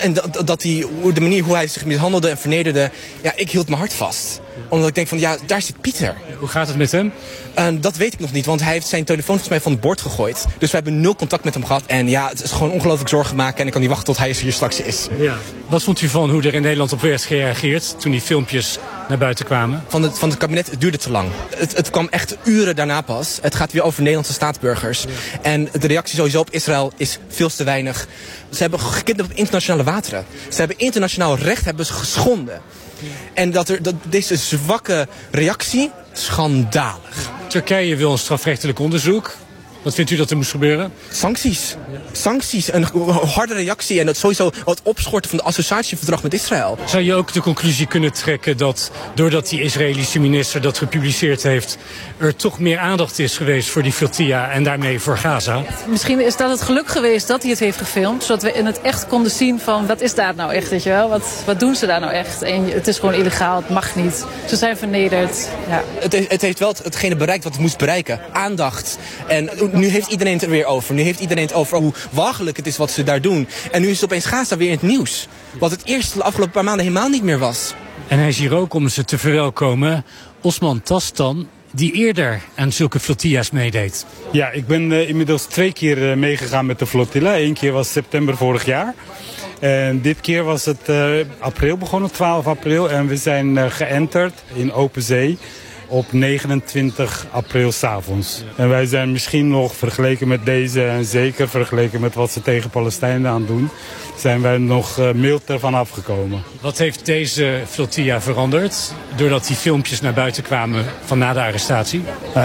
De manier hoe hij zich mishandelde en vernederde. Ja, ik hield mijn hart vast. Omdat ik denk van, ja, daar zit Pieter. Hoe gaat het met hem? Dat weet ik nog niet, want hij heeft zijn telefoon volgens mij van het bord gegooid. Dus we hebben 0 contact met hem gehad. En ja, het is gewoon ongelooflijk zorgen maken. En ik kan niet wachten tot hij hier straks is. Ja. Wat vond u van hoe er in Nederland op werd gereageerd toen die filmpjes naar buiten kwamen? Van het kabinet, het duurde te lang. Het kwam echt uren daarna pas. Het gaat weer over Nederlandse staatsburgers. Ja. En de reactie sowieso op Israël is veel te weinig. Ze hebben gekidnapt op internationale wateren. Ze hebben internationaal recht geschonden. En dat deze zwakke reactie, schandalig. Turkije wil een strafrechtelijk onderzoek. Wat vindt u dat er moest gebeuren? Sancties. Sancties, een harde reactie en dat sowieso het opschorten van de associatieverdrag met Israël. Zou je ook de conclusie kunnen trekken dat doordat die Israëlische minister dat gepubliceerd heeft, er toch meer aandacht is geweest voor die flotilla en daarmee voor Gaza? Misschien is dat het geluk geweest dat hij het heeft gefilmd, zodat we in het echt konden zien van wat is daar nou echt, weet je wel? Wat doen ze daar nou echt? En het is gewoon illegaal, het mag niet. Ze zijn vernederd. Ja. Het heeft wel hetgene bereikt wat het moest bereiken. Aandacht. En nu heeft iedereen het er weer over. Nu heeft iedereen het over hoe walgelijk het is wat ze daar doen. En nu is het opeens Gaza weer in het nieuws. Wat het eerst de afgelopen paar maanden helemaal niet meer was. En hij is hier ook om ze te verwelkomen. Osman Tastan, die eerder aan zulke flotilla's meedeed. Ja, ik ben inmiddels 2 keer meegegaan met de flotilla. 1 keer was september vorig jaar. En dit keer was het april begonnen, 12 april. En we zijn geënterd in open zee op 29 april 's avonds. En wij zijn misschien nog vergeleken met deze, en zeker vergeleken met wat ze tegen Palestijnen aan doen, zijn wij nog milder van afgekomen. Wat heeft deze flotilla veranderd doordat die filmpjes naar buiten kwamen van na de arrestatie?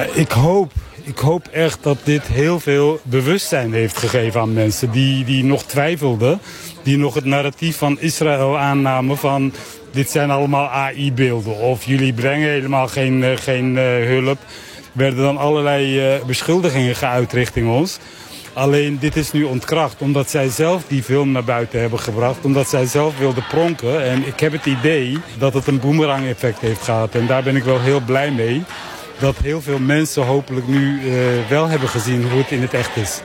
Ik hoop echt dat dit heel veel bewustzijn heeft gegeven aan mensen die nog twijfelden. Die nog het narratief van Israël aannamen van dit zijn allemaal AI-beelden. Of jullie brengen helemaal geen hulp. Werden dan allerlei beschuldigingen geuit richting ons. Alleen dit is nu ontkracht omdat zij zelf die film naar buiten hebben gebracht. Omdat zij zelf wilden pronken. En ik heb het idee dat het een boemerang-effect heeft gehad. En daar ben ik wel heel blij mee. Dat heel veel mensen hopelijk nu wel hebben gezien hoe het in het echt is.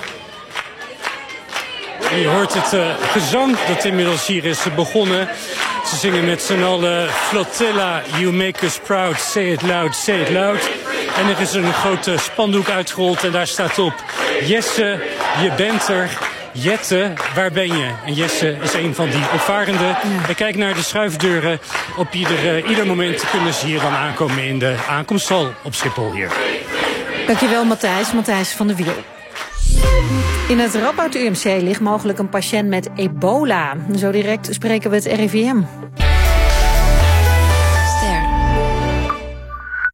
Je hoort het gezang dat inmiddels hier is begonnen. Ze zingen met z'n allen Flotilla, you make us proud, say it loud, say it loud. En er is een grote spandoek uitgerold en daar staat op: Jesse, je bent er. Jette, waar ben je? En Jesse is een van die opvarenden. Ja. En kijk naar de schuifdeuren. Op ieder moment kunnen ze hier dan aankomen in de aankomsthal op Schiphol hier. Dankjewel Matthijs. Matthijs van der Wiel. In het Radboud UMC ligt mogelijk een patiënt met ebola. Zo direct spreken we het RIVM.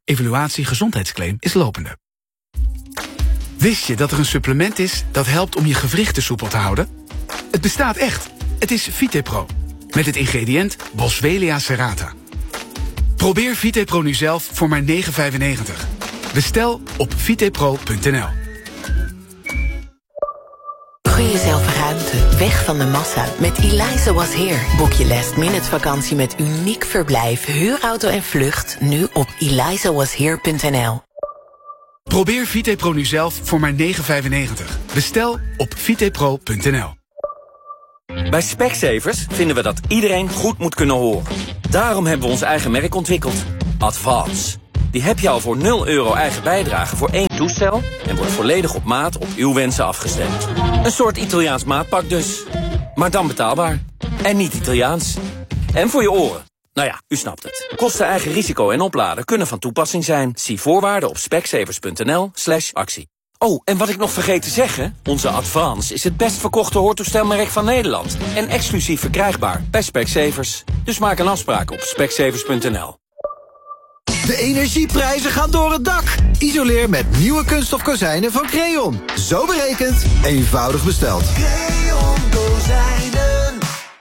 Evaluatie gezondheidsclaim is lopende. Wist je dat er een supplement is dat helpt om je gewrichten soepel te houden? Het bestaat echt. Het is VitePro. Met het ingrediënt Boswellia serrata. Probeer VitePro nu zelf voor maar €9,95. Bestel op vitepro.nl. Gun jezelf ruimte, weg van de massa. Met Eliza Was Here boek je last-minute vakantie met uniek verblijf, huurauto en vlucht nu op elizawashere.nl. Probeer VitePro nu zelf voor maar €9,95. Bestel op vitepro.nl. Bij Specsavers vinden we dat iedereen goed moet kunnen horen. Daarom hebben we ons eigen merk ontwikkeld. Advance. Die heb je al voor €0 eigen bijdrage voor 1 toestel en wordt volledig op maat op uw wensen afgestemd. Een soort Italiaans maatpak dus. Maar dan betaalbaar. En niet Italiaans. En voor je oren. Nou ja, u snapt het. Kosten, eigen risico en opladen kunnen van toepassing zijn. Zie voorwaarden op specsavers.nl/actie. Oh, en wat ik nog vergeet te zeggen, onze Advance is het best verkochte hoortoestelmerk van Nederland. En exclusief verkrijgbaar bij Specsavers. Dus maak een afspraak op specsavers.nl. De energieprijzen gaan door het dak. Isoleer met nieuwe kunststof kozijnen van Creon. Zo berekend, eenvoudig besteld. Creon kozijnen.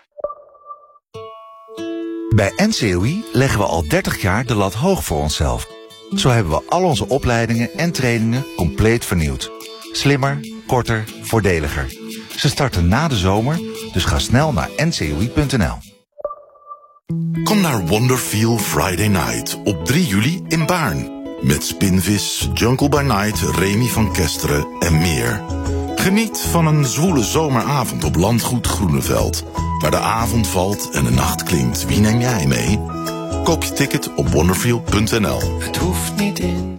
Bij NCOI leggen we al 30 jaar de lat hoog voor onszelf. Zo hebben we al onze opleidingen en trainingen compleet vernieuwd. Slimmer, korter, voordeliger. Ze starten na de zomer, dus ga snel naar ncoi.nl. Kom naar Wonderfeel Friday Night op 3 juli in Baarn. Met Spinvis, Jungle by Night, Remy van Kesteren en meer. Geniet van een zwoele zomeravond op Landgoed Groeneveld. Waar de avond valt en de nacht klinkt. Wie neem jij mee? Koop je ticket op wonderfeel.nl. Het hoeft niet in.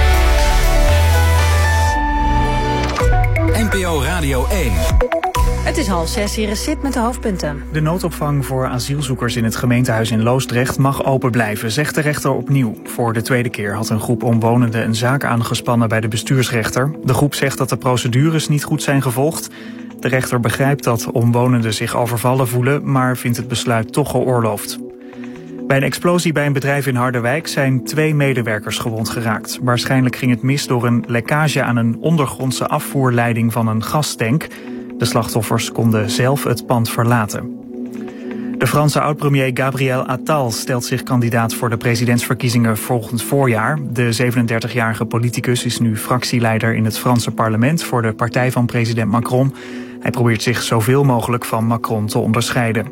NPO Radio 1. Het is 5:30, hier is Sid met de hoofdpunten. De noodopvang voor asielzoekers in het gemeentehuis in Loosdrecht mag open blijven, zegt de rechter opnieuw. Voor de tweede keer had een groep omwonenden een zaak aangespannen bij de bestuursrechter. De groep zegt dat de procedures niet goed zijn gevolgd. De rechter begrijpt dat omwonenden zich overvallen voelen, maar vindt het besluit toch geoorloofd. Bij een explosie bij een bedrijf in Harderwijk zijn 2 medewerkers gewond geraakt. Waarschijnlijk ging het mis door een lekkage aan een ondergrondse afvoerleiding van een gastank. De slachtoffers konden zelf het pand verlaten. De Franse oud-premier Gabriel Attal stelt zich kandidaat voor de presidentsverkiezingen volgend voorjaar. De 37-jarige politicus is nu fractieleider in het Franse parlement voor de partij van president Macron. Hij probeert zich zoveel mogelijk van Macron te onderscheiden.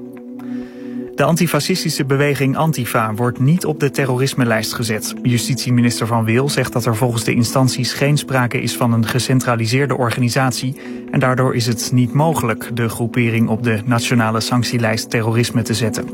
De antifascistische beweging Antifa wordt niet op de terrorismelijst gezet. Justitieminister Van Wil zegt dat er volgens de instanties geen sprake is van een gecentraliseerde organisatie. En daardoor is het niet mogelijk de groepering op de nationale sanctielijst terrorisme te zetten.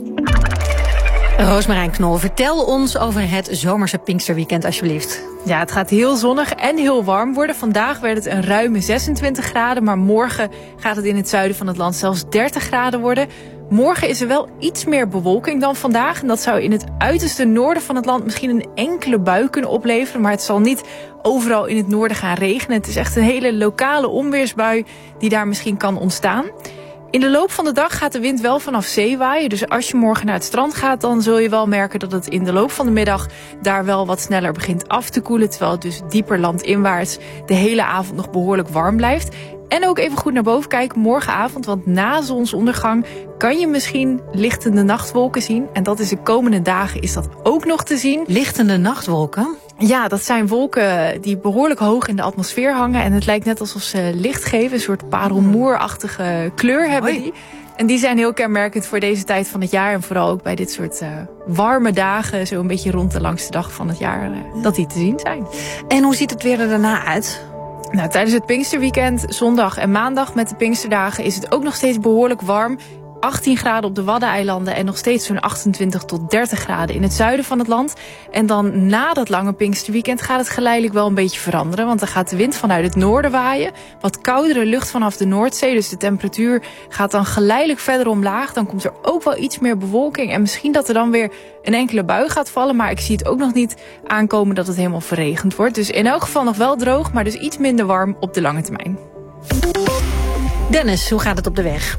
Roosmarijn Knol, vertel ons over het zomerse Pinksterweekend alsjeblieft. Ja, het gaat heel zonnig en heel warm worden. Vandaag werd het een ruime 26 graden, maar morgen gaat het in het zuiden van het land zelfs 30 graden worden. Morgen is er wel iets meer bewolking dan vandaag. En dat zou in het uiterste noorden van het land misschien een enkele bui kunnen opleveren. Maar het zal niet overal in het noorden gaan regenen. Het is echt een hele lokale onweersbui die daar misschien kan ontstaan. In de loop van de dag gaat de wind wel vanaf zee waaien. Dus als je morgen naar het strand gaat, dan zul je wel merken dat het in de loop van de middag daar wel wat sneller begint af te koelen. Terwijl het dus dieper landinwaarts de hele avond nog behoorlijk warm blijft. En ook even goed naar boven kijken morgenavond, want na zonsondergang kan je misschien lichtende nachtwolken zien. En dat is de komende dagen is dat ook nog te zien. Lichtende nachtwolken? Ja, dat zijn wolken die behoorlijk hoog in de atmosfeer hangen. En het lijkt net alsof ze licht geven, een soort parelmoerachtige kleur hebben die. En die zijn heel kenmerkend voor deze tijd van het jaar. En vooral ook bij dit soort warme dagen, zo een beetje rond de langste dag van het jaar, dat die te zien zijn. En hoe ziet het weer er daarna uit? Nou, tijdens het Pinksterweekend, zondag en maandag met de Pinksterdagen is het ook nog steeds behoorlijk warm. 18 graden op de Waddeneilanden en nog steeds zo'n 28 tot 30 graden in het zuiden van het land. En dan na dat lange Pinksterweekend gaat het geleidelijk wel een beetje veranderen. Want dan gaat de wind vanuit het noorden waaien. Wat koudere lucht vanaf de Noordzee. Dus de temperatuur gaat dan geleidelijk verder omlaag. Dan komt er ook wel iets meer bewolking. En misschien dat er dan weer een enkele bui gaat vallen. Maar ik zie het ook nog niet aankomen dat het helemaal verregend wordt. Dus in elk geval nog wel droog, maar dus iets minder warm op de lange termijn. Dennis, hoe gaat het op de weg?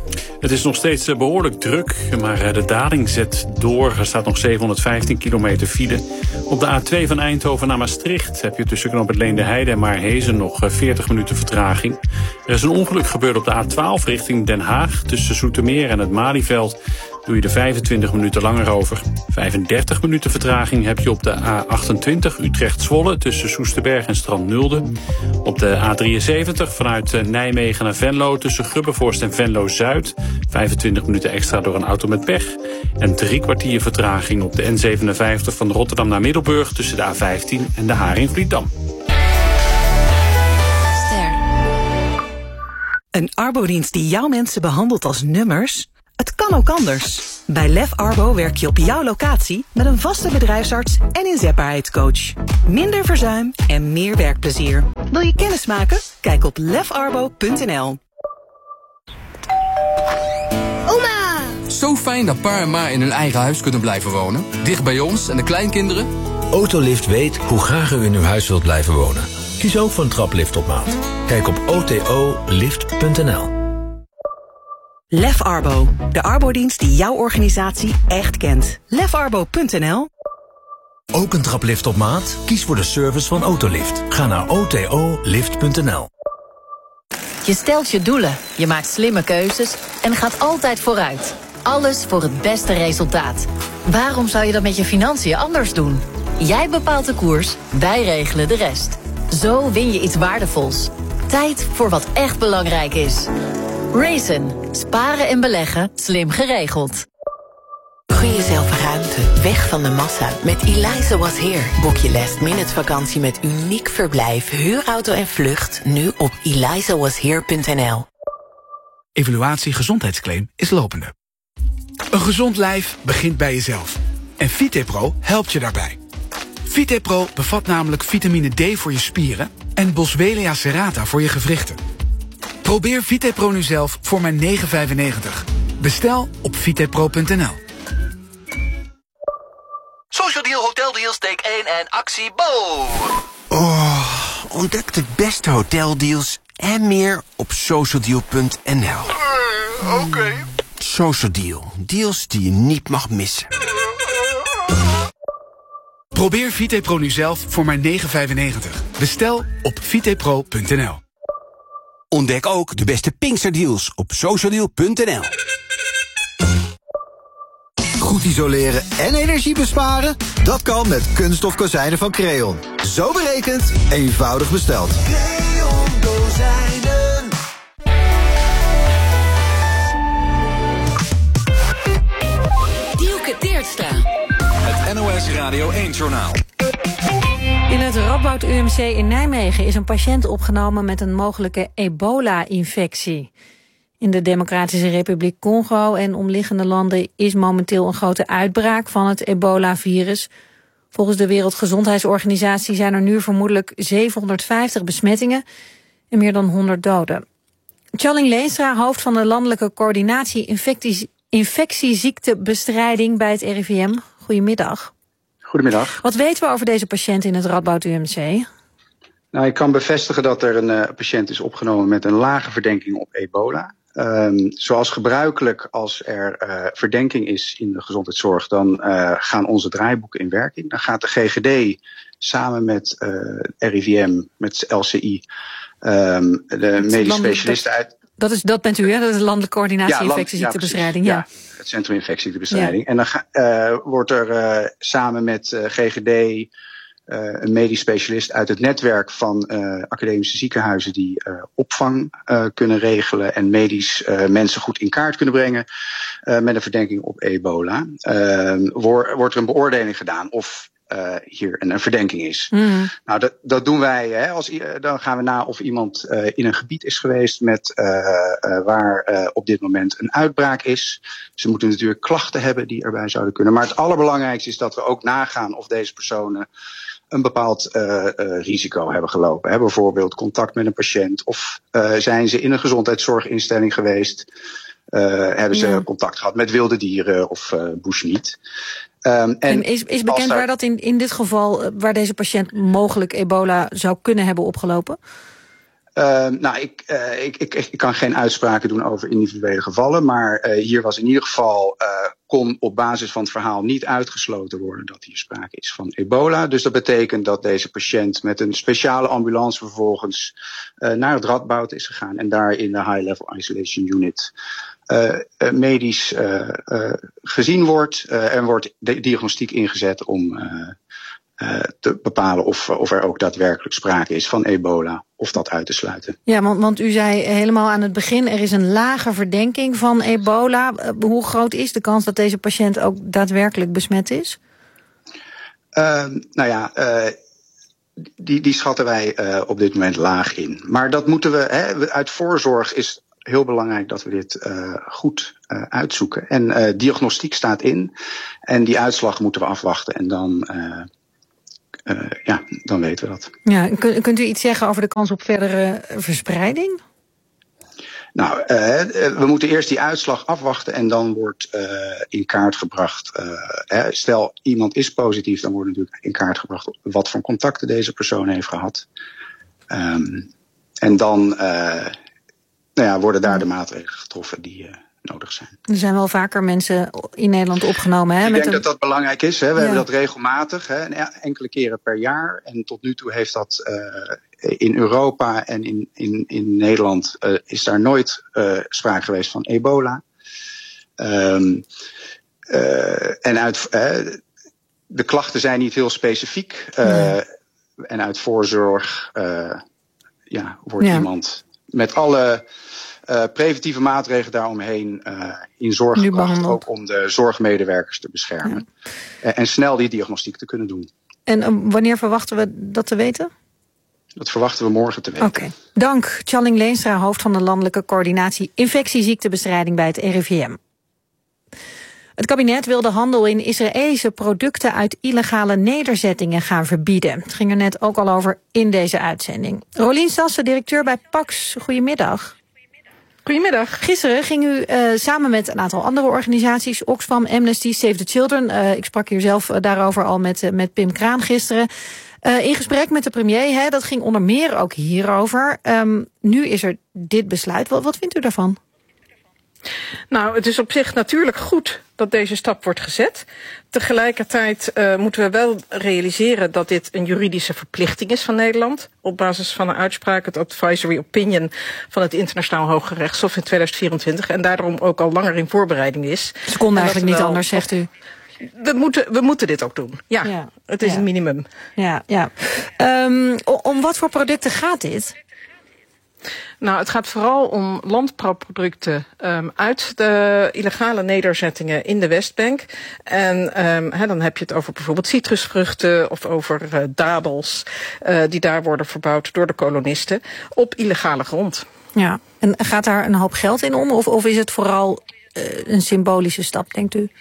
Het is nog steeds behoorlijk druk, maar de daling zet door. Er staat nog 715 kilometer file. Op de A2 van Eindhoven naar Maastricht heb je tussen knooppunt Leende-Heide en Maarhezen nog 40 minuten vertraging. Er is een ongeluk gebeurd op de A12 richting Den Haag. Tussen Zoetermeer en het Malieveld doe je er 25 minuten langer over. 35 minuten vertraging heb je op de A28 Utrecht-Zwolle tussen Soesterberg en Strand-Nulde. Op de A73 vanuit Nijmegen naar Venlo tussen Grubbevorst en Venlo-Zuid. 25 minuten extra door een auto met pech. En 3 kwartier vertraging op de N57 van Rotterdam naar Middelburg tussen de A15 en de Haring-Vlietdam. Een arbodienst die jouw mensen behandelt als nummers? Het kan ook anders. Bij Lef Arbo werk je op jouw locatie met een vaste bedrijfsarts en inzetbaarheidscoach. Minder verzuim en meer werkplezier. Wil je kennis maken? Kijk op lefarbo.nl. Oma! Zo fijn dat pa en ma in hun eigen huis kunnen blijven wonen. Dicht bij ons en de kleinkinderen. Autolift weet hoe graag u in uw huis wilt blijven wonen. Kies ook voor een traplift op maat. Kijk op otolift.nl. Lef Arbo, de arbodienst die jouw organisatie echt kent. Lefarbo.nl. Ook een traplift op maat? Kies voor de service van Autolift. Ga naar otolift.nl. Je stelt je doelen, je maakt slimme keuzes en gaat altijd vooruit. Alles voor het beste resultaat. Waarom zou je dat met je financiën anders doen? Jij bepaalt de koers, wij regelen de rest. Zo win je iets waardevols. Tijd voor wat echt belangrijk is. Raisin. Sparen en beleggen. Slim geregeld. Gun jezelf ruimte. Weg van de massa. Met Eliza Was Here. Boek je last-minute vakantie met uniek verblijf, huurauto en vlucht. Nu op elizawashere.nl. Evaluatie gezondheidsclaim is lopende. Een gezond lijf begint bij jezelf. En VitePro helpt je daarbij. VitePro bevat namelijk vitamine D voor je spieren en Boswellia serrata voor je gewrichten. Probeer VitePro nu zelf voor maar €9,95. Bestel op vitepro.nl. Social Deal Hotel Deals take 1 en actie Bo. Oh, ontdek de beste hoteldeals en meer op socialdeal.nl. Oké. Social Deal. Deals die je niet mag missen. Probeer VitePro nu zelf voor maar €9,95. Bestel op vitepro.nl. Ontdek ook de beste Pinksterdeals op socialdeal.nl. Goed isoleren en energie besparen? Dat kan met kunststof kozijnen van Creon. Zo berekend, eenvoudig besteld. Creon kozijnen. Dielke Teertstra. Het NOS Radio 1-journaal. In het Radboud UMC in Nijmegen is een patiënt opgenomen met een mogelijke ebola-infectie. In de Democratische Republiek Congo en omliggende landen is momenteel een grote uitbraak van het ebola-virus. Volgens de Wereldgezondheidsorganisatie zijn er nu vermoedelijk 750 besmettingen en meer dan 100 doden. Tjalling Leenstra, hoofd van de Landelijke Coördinatie Infectieziektebestrijding bij het RIVM. Goedemiddag. Goedemiddag. Wat weten we over deze patiënt in het Radboud UMC? Nou, ik kan bevestigen dat er een patiënt is opgenomen met een lage verdenking op ebola. Zoals gebruikelijk, als er verdenking is in de gezondheidszorg, dan gaan onze draaiboeken in werking. Dan gaat de GGD samen met RIVM, met LCI, de medisch specialisten uit. Dat bent u, hè? Dat is de Landelijke Coördinatie Infectieziektebestrijding. Ja, het Centrum Infectieziektebestrijding. Ja. En dan wordt er samen met GGD een medisch specialist uit het netwerk van academische ziekenhuizen die opvang kunnen regelen en medisch mensen goed in kaart kunnen brengen met een verdenking op ebola. Wordt er een beoordeling gedaan of hier een verdenking is. Mm. Nou, dat doen wij. Hè, dan gaan we na of iemand in een gebied is geweest met waar op dit moment een uitbraak is. Ze moeten natuurlijk klachten hebben die erbij zouden kunnen. Maar het allerbelangrijkste is dat we ook nagaan of deze personen een bepaald risico hebben gelopen. Hè? Bijvoorbeeld contact met een patiënt of zijn ze in een gezondheidszorginstelling geweest. Hebben ze contact gehad met wilde dieren of bushmeat. En is bekend waar dat in dit geval, waar deze patiënt mogelijk ebola zou kunnen hebben opgelopen? Ik kan geen uitspraken doen over individuele gevallen, maar hier was in ieder geval, kon op basis van het verhaal niet uitgesloten worden dat hier sprake is van ebola. Dus dat betekent dat deze patiënt met een speciale ambulance vervolgens naar het Radboud is gegaan en daar in de High Level Isolation Unit medisch gezien wordt. Er wordt diagnostiek ingezet om te bepalen of er ook daadwerkelijk sprake is van ebola, of dat uit te sluiten. Ja, want u zei helemaal aan het begin, er is een lage verdenking van ebola. Hoe groot is de kans dat deze patiënt ook daadwerkelijk besmet is? Die schatten wij op dit moment laag in. Maar dat moeten we, uit voorzorg is heel belangrijk dat we dit goed uitzoeken. En diagnostiek staat in en die uitslag moeten we afwachten en dan weten we dat. Ja, kunt u iets zeggen over de kans op verdere verspreiding? Nou, we moeten eerst die uitslag afwachten en dan wordt in kaart gebracht. Stel, iemand is positief, dan wordt natuurlijk in kaart gebracht wat voor contacten deze persoon heeft gehad. En dan worden daar de maatregelen getroffen die nodig zijn. Er zijn wel vaker mensen in Nederland opgenomen. Hè, Ik denk dat dat belangrijk is. Hè. We hebben dat regelmatig, enkele keren per jaar. En tot nu toe heeft dat in Europa en in Nederland is daar nooit sprake geweest van ebola. De klachten zijn niet heel specifiek. En uit voorzorg wordt iemand met alle preventieve maatregelen daaromheen in zorg gebracht. Ook om de zorgmedewerkers te beschermen. Ja. En snel die diagnostiek te kunnen doen. En wanneer verwachten we dat te weten? Dat verwachten we morgen te weten. Oké. Dank, Tjalling Leenstra, hoofd van de Landelijke Coördinatie Infectieziektebestrijding bij het RIVM. Het kabinet wil de handel in Israëlische producten uit illegale nederzettingen gaan verbieden. Het ging er net ook al over in deze uitzending. Rolien Sassen, directeur bij Pax. Goedemiddag. Goedemiddag. Gisteren ging u samen met een aantal andere organisaties, Oxfam, Amnesty, Save the Children. Ik sprak hier zelf daarover al met Pim Kraan gisteren. In gesprek met de premier, hè, dat ging onder meer ook hierover. Nu is er dit besluit. Wat vindt u daarvan? Nou, het is op zich natuurlijk goed dat deze stap wordt gezet. Tegelijkertijd moeten we wel realiseren dat dit een juridische verplichting is van Nederland. Op basis van een uitspraak, het advisory opinion van het Internationaal Hoge Rechtshof in 2024. En daarom ook al langer in voorbereiding is. Ze konden eigenlijk niet anders, zegt u. We moeten dit ook doen. Ja. Het is een minimum. Ja. Om wat voor producten gaat dit? Nou, het gaat vooral om landbouwproducten uit de illegale nederzettingen in de Westbank. En dan heb je het over bijvoorbeeld citrusvruchten of over dadels die daar worden verbouwd door de kolonisten op illegale grond. Ja, en gaat daar een hoop geld in om of is het vooral een symbolische stap, denkt u?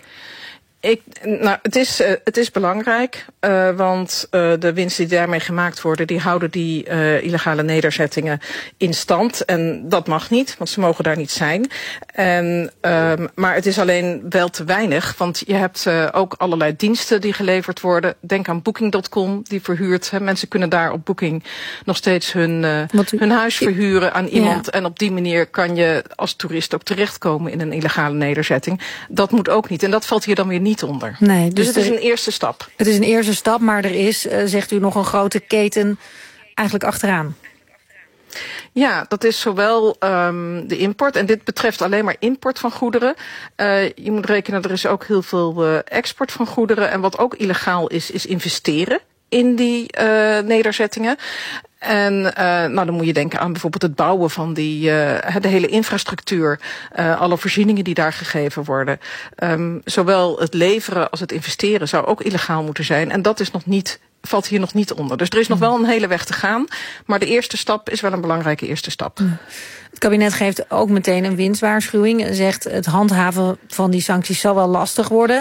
Het is belangrijk, want de winsten die daarmee gemaakt worden, die houden die illegale nederzettingen in stand. En dat mag niet, want ze mogen daar niet zijn. Maar het is alleen wel te weinig, want je hebt ook allerlei diensten die geleverd worden. Denk aan Booking.com, die verhuurt. Mensen kunnen daar op Booking nog steeds hun huis verhuren aan iemand. Ja. En op die manier kan je als toerist ook terechtkomen in een illegale nederzetting. Dat moet ook niet. En dat valt hier dan weer niet onder. Nee, dus het is een eerste stap. Het is een eerste stap, maar er is, zegt u, nog een grote keten eigenlijk achteraan. Ja, dat is zowel de import, en dit betreft alleen maar import van goederen. Je moet rekenen, er is ook heel veel export van goederen. En wat ook illegaal is investeren in die nederzettingen. En dan moet je denken aan bijvoorbeeld het bouwen van de hele infrastructuur, alle voorzieningen die daar gegeven worden. Zowel het leveren als het investeren zou ook illegaal moeten zijn. En dat is valt hier nog niet onder. Dus er is nog wel een hele weg te gaan. Maar de eerste stap is wel een belangrijke eerste stap. Het kabinet geeft ook meteen een winstwaarschuwing. Zegt het handhaven van die sancties zal wel lastig worden.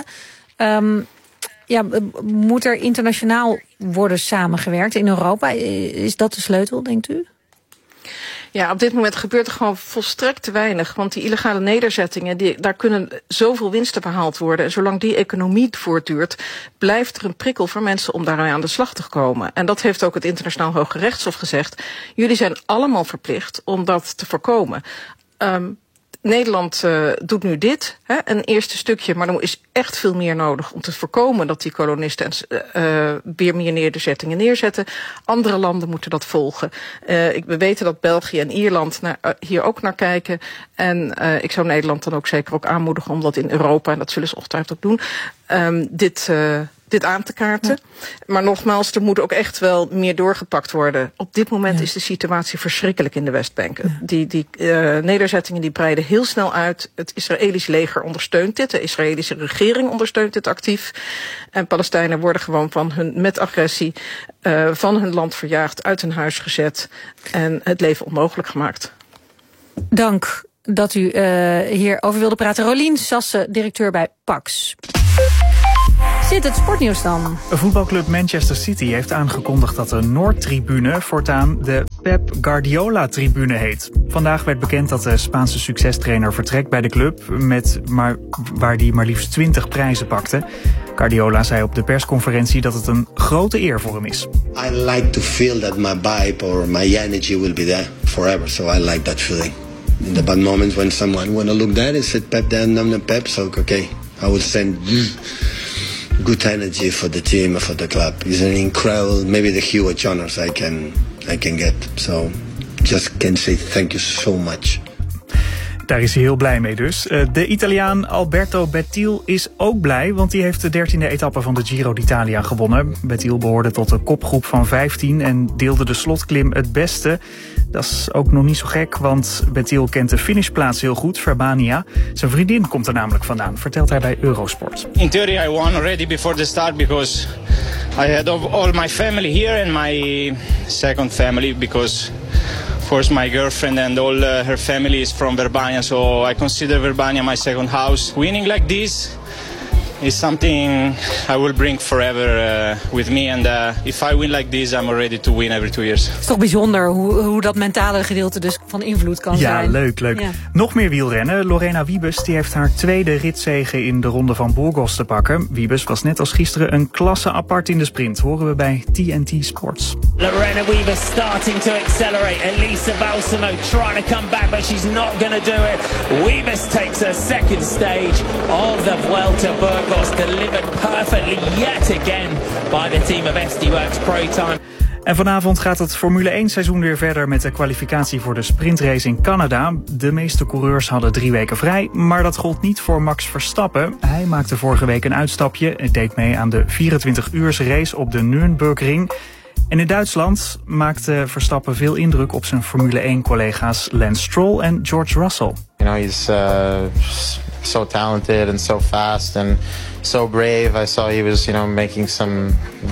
Moet er internationaal worden samengewerkt in Europa? Is dat de sleutel, denkt u? Ja, op dit moment gebeurt er gewoon volstrekt te weinig. Want die illegale nederzettingen, daar kunnen zoveel winsten behaald worden. En zolang die economie voortduurt, blijft er een prikkel voor mensen om daarmee aan de slag te komen. En dat heeft ook het Internationaal Hoge Rechtshof gezegd. Jullie zijn allemaal verplicht om dat te voorkomen. Nederland doet nu dit, een eerste stukje, maar er is echt veel meer nodig om te voorkomen dat die kolonisten weer meer nederzettingen neerzetten. Andere landen moeten dat volgen. We weten dat België en Ierland hier ook naar kijken. En ik zou Nederland dan ook zeker ook aanmoedigen om dat in Europa, en dat zullen ze ongetwijfeld ook doen, dit aan te kaarten. Ja. Maar nogmaals, er moet ook echt wel meer doorgepakt worden. Op dit moment is de situatie verschrikkelijk in de Westbank. Ja. Die nederzettingen die breiden heel snel uit. Het Israëlisch leger ondersteunt dit. De Israëlische regering ondersteunt dit actief. En Palestijnen worden gewoon met agressie van hun land verjaagd, uit hun huis gezet en het leven onmogelijk gemaakt. Dank dat u hierover wilde praten. Rolien Sasse, directeur bij Pax. Zit het sportnieuws dan? Voetbalclub Manchester City heeft aangekondigd dat de Noordtribune voortaan de Pep Guardiola-tribune heet. Vandaag werd bekend dat de Spaanse succestrainer vertrekt bij de club, waar hij maar liefst 20 prijzen pakte. Guardiola zei op de persconferentie dat het een grote eer voor hem is. I like to feel that my vibe or my energy will be there forever, so I like that feeling. In the bad moments when someone wanna look there, it said Pep there, and I'm the Pep, so okay, I will send good energy for the team and for the club. It's an incredible, maybe the huge honors I can get. So just can say thank you so much. Daar is hij heel blij mee dus. De Italiaan Alberto Bettiol is ook blij, want die heeft de 13e etappe van de Giro d'Italia gewonnen. Bettiol behoorde tot de kopgroep van 15 en deelde de slotklim het beste. Dat is ook nog niet zo gek, want Bettiol kent de finishplaats heel goed, Verbania. Zijn vriendin komt er namelijk vandaan, vertelt hij bij Eurosport. In theory I won already before the start because I had all my family here and my second family because of course my girlfriend and all her family is from Verbania, so I consider Verbania my second house. Winning like this is something I will bring forever with me. And if I win like this, I'm ready to win every 2 years. Het is toch bijzonder hoe dat mentale gedeelte dus van invloed kan zijn. Ja, leuk. Ja. Nog meer wielrennen. Lorena Wiebes die heeft haar tweede ritzege in de ronde van Burgos te pakken. Wiebes was net als gisteren een klasse apart in de sprint. Horen we bij TNT Sports. Lorena Wiebes starting to accelerate. Elisa Balsamo trying to come back, but she's not going to do it. Wiebes takes her second stage of the Vuelta Burgos. Delivered perfectly yet again by the team of SD Works Pro Time. En vanavond gaat het Formule 1 seizoen weer verder met de kwalificatie voor de sprintrace in Canada. De meeste coureurs hadden 3 weken vrij, maar dat gold niet voor Max Verstappen. Hij maakte vorige week een uitstapje en deed mee aan de 24-uurse race op de Nürburgring. En in Duitsland maakte Verstappen veel indruk op zijn Formule 1-collega's Lance Stroll en George Russell. You know, he's so talented and so fast and so brave. I saw he was, making some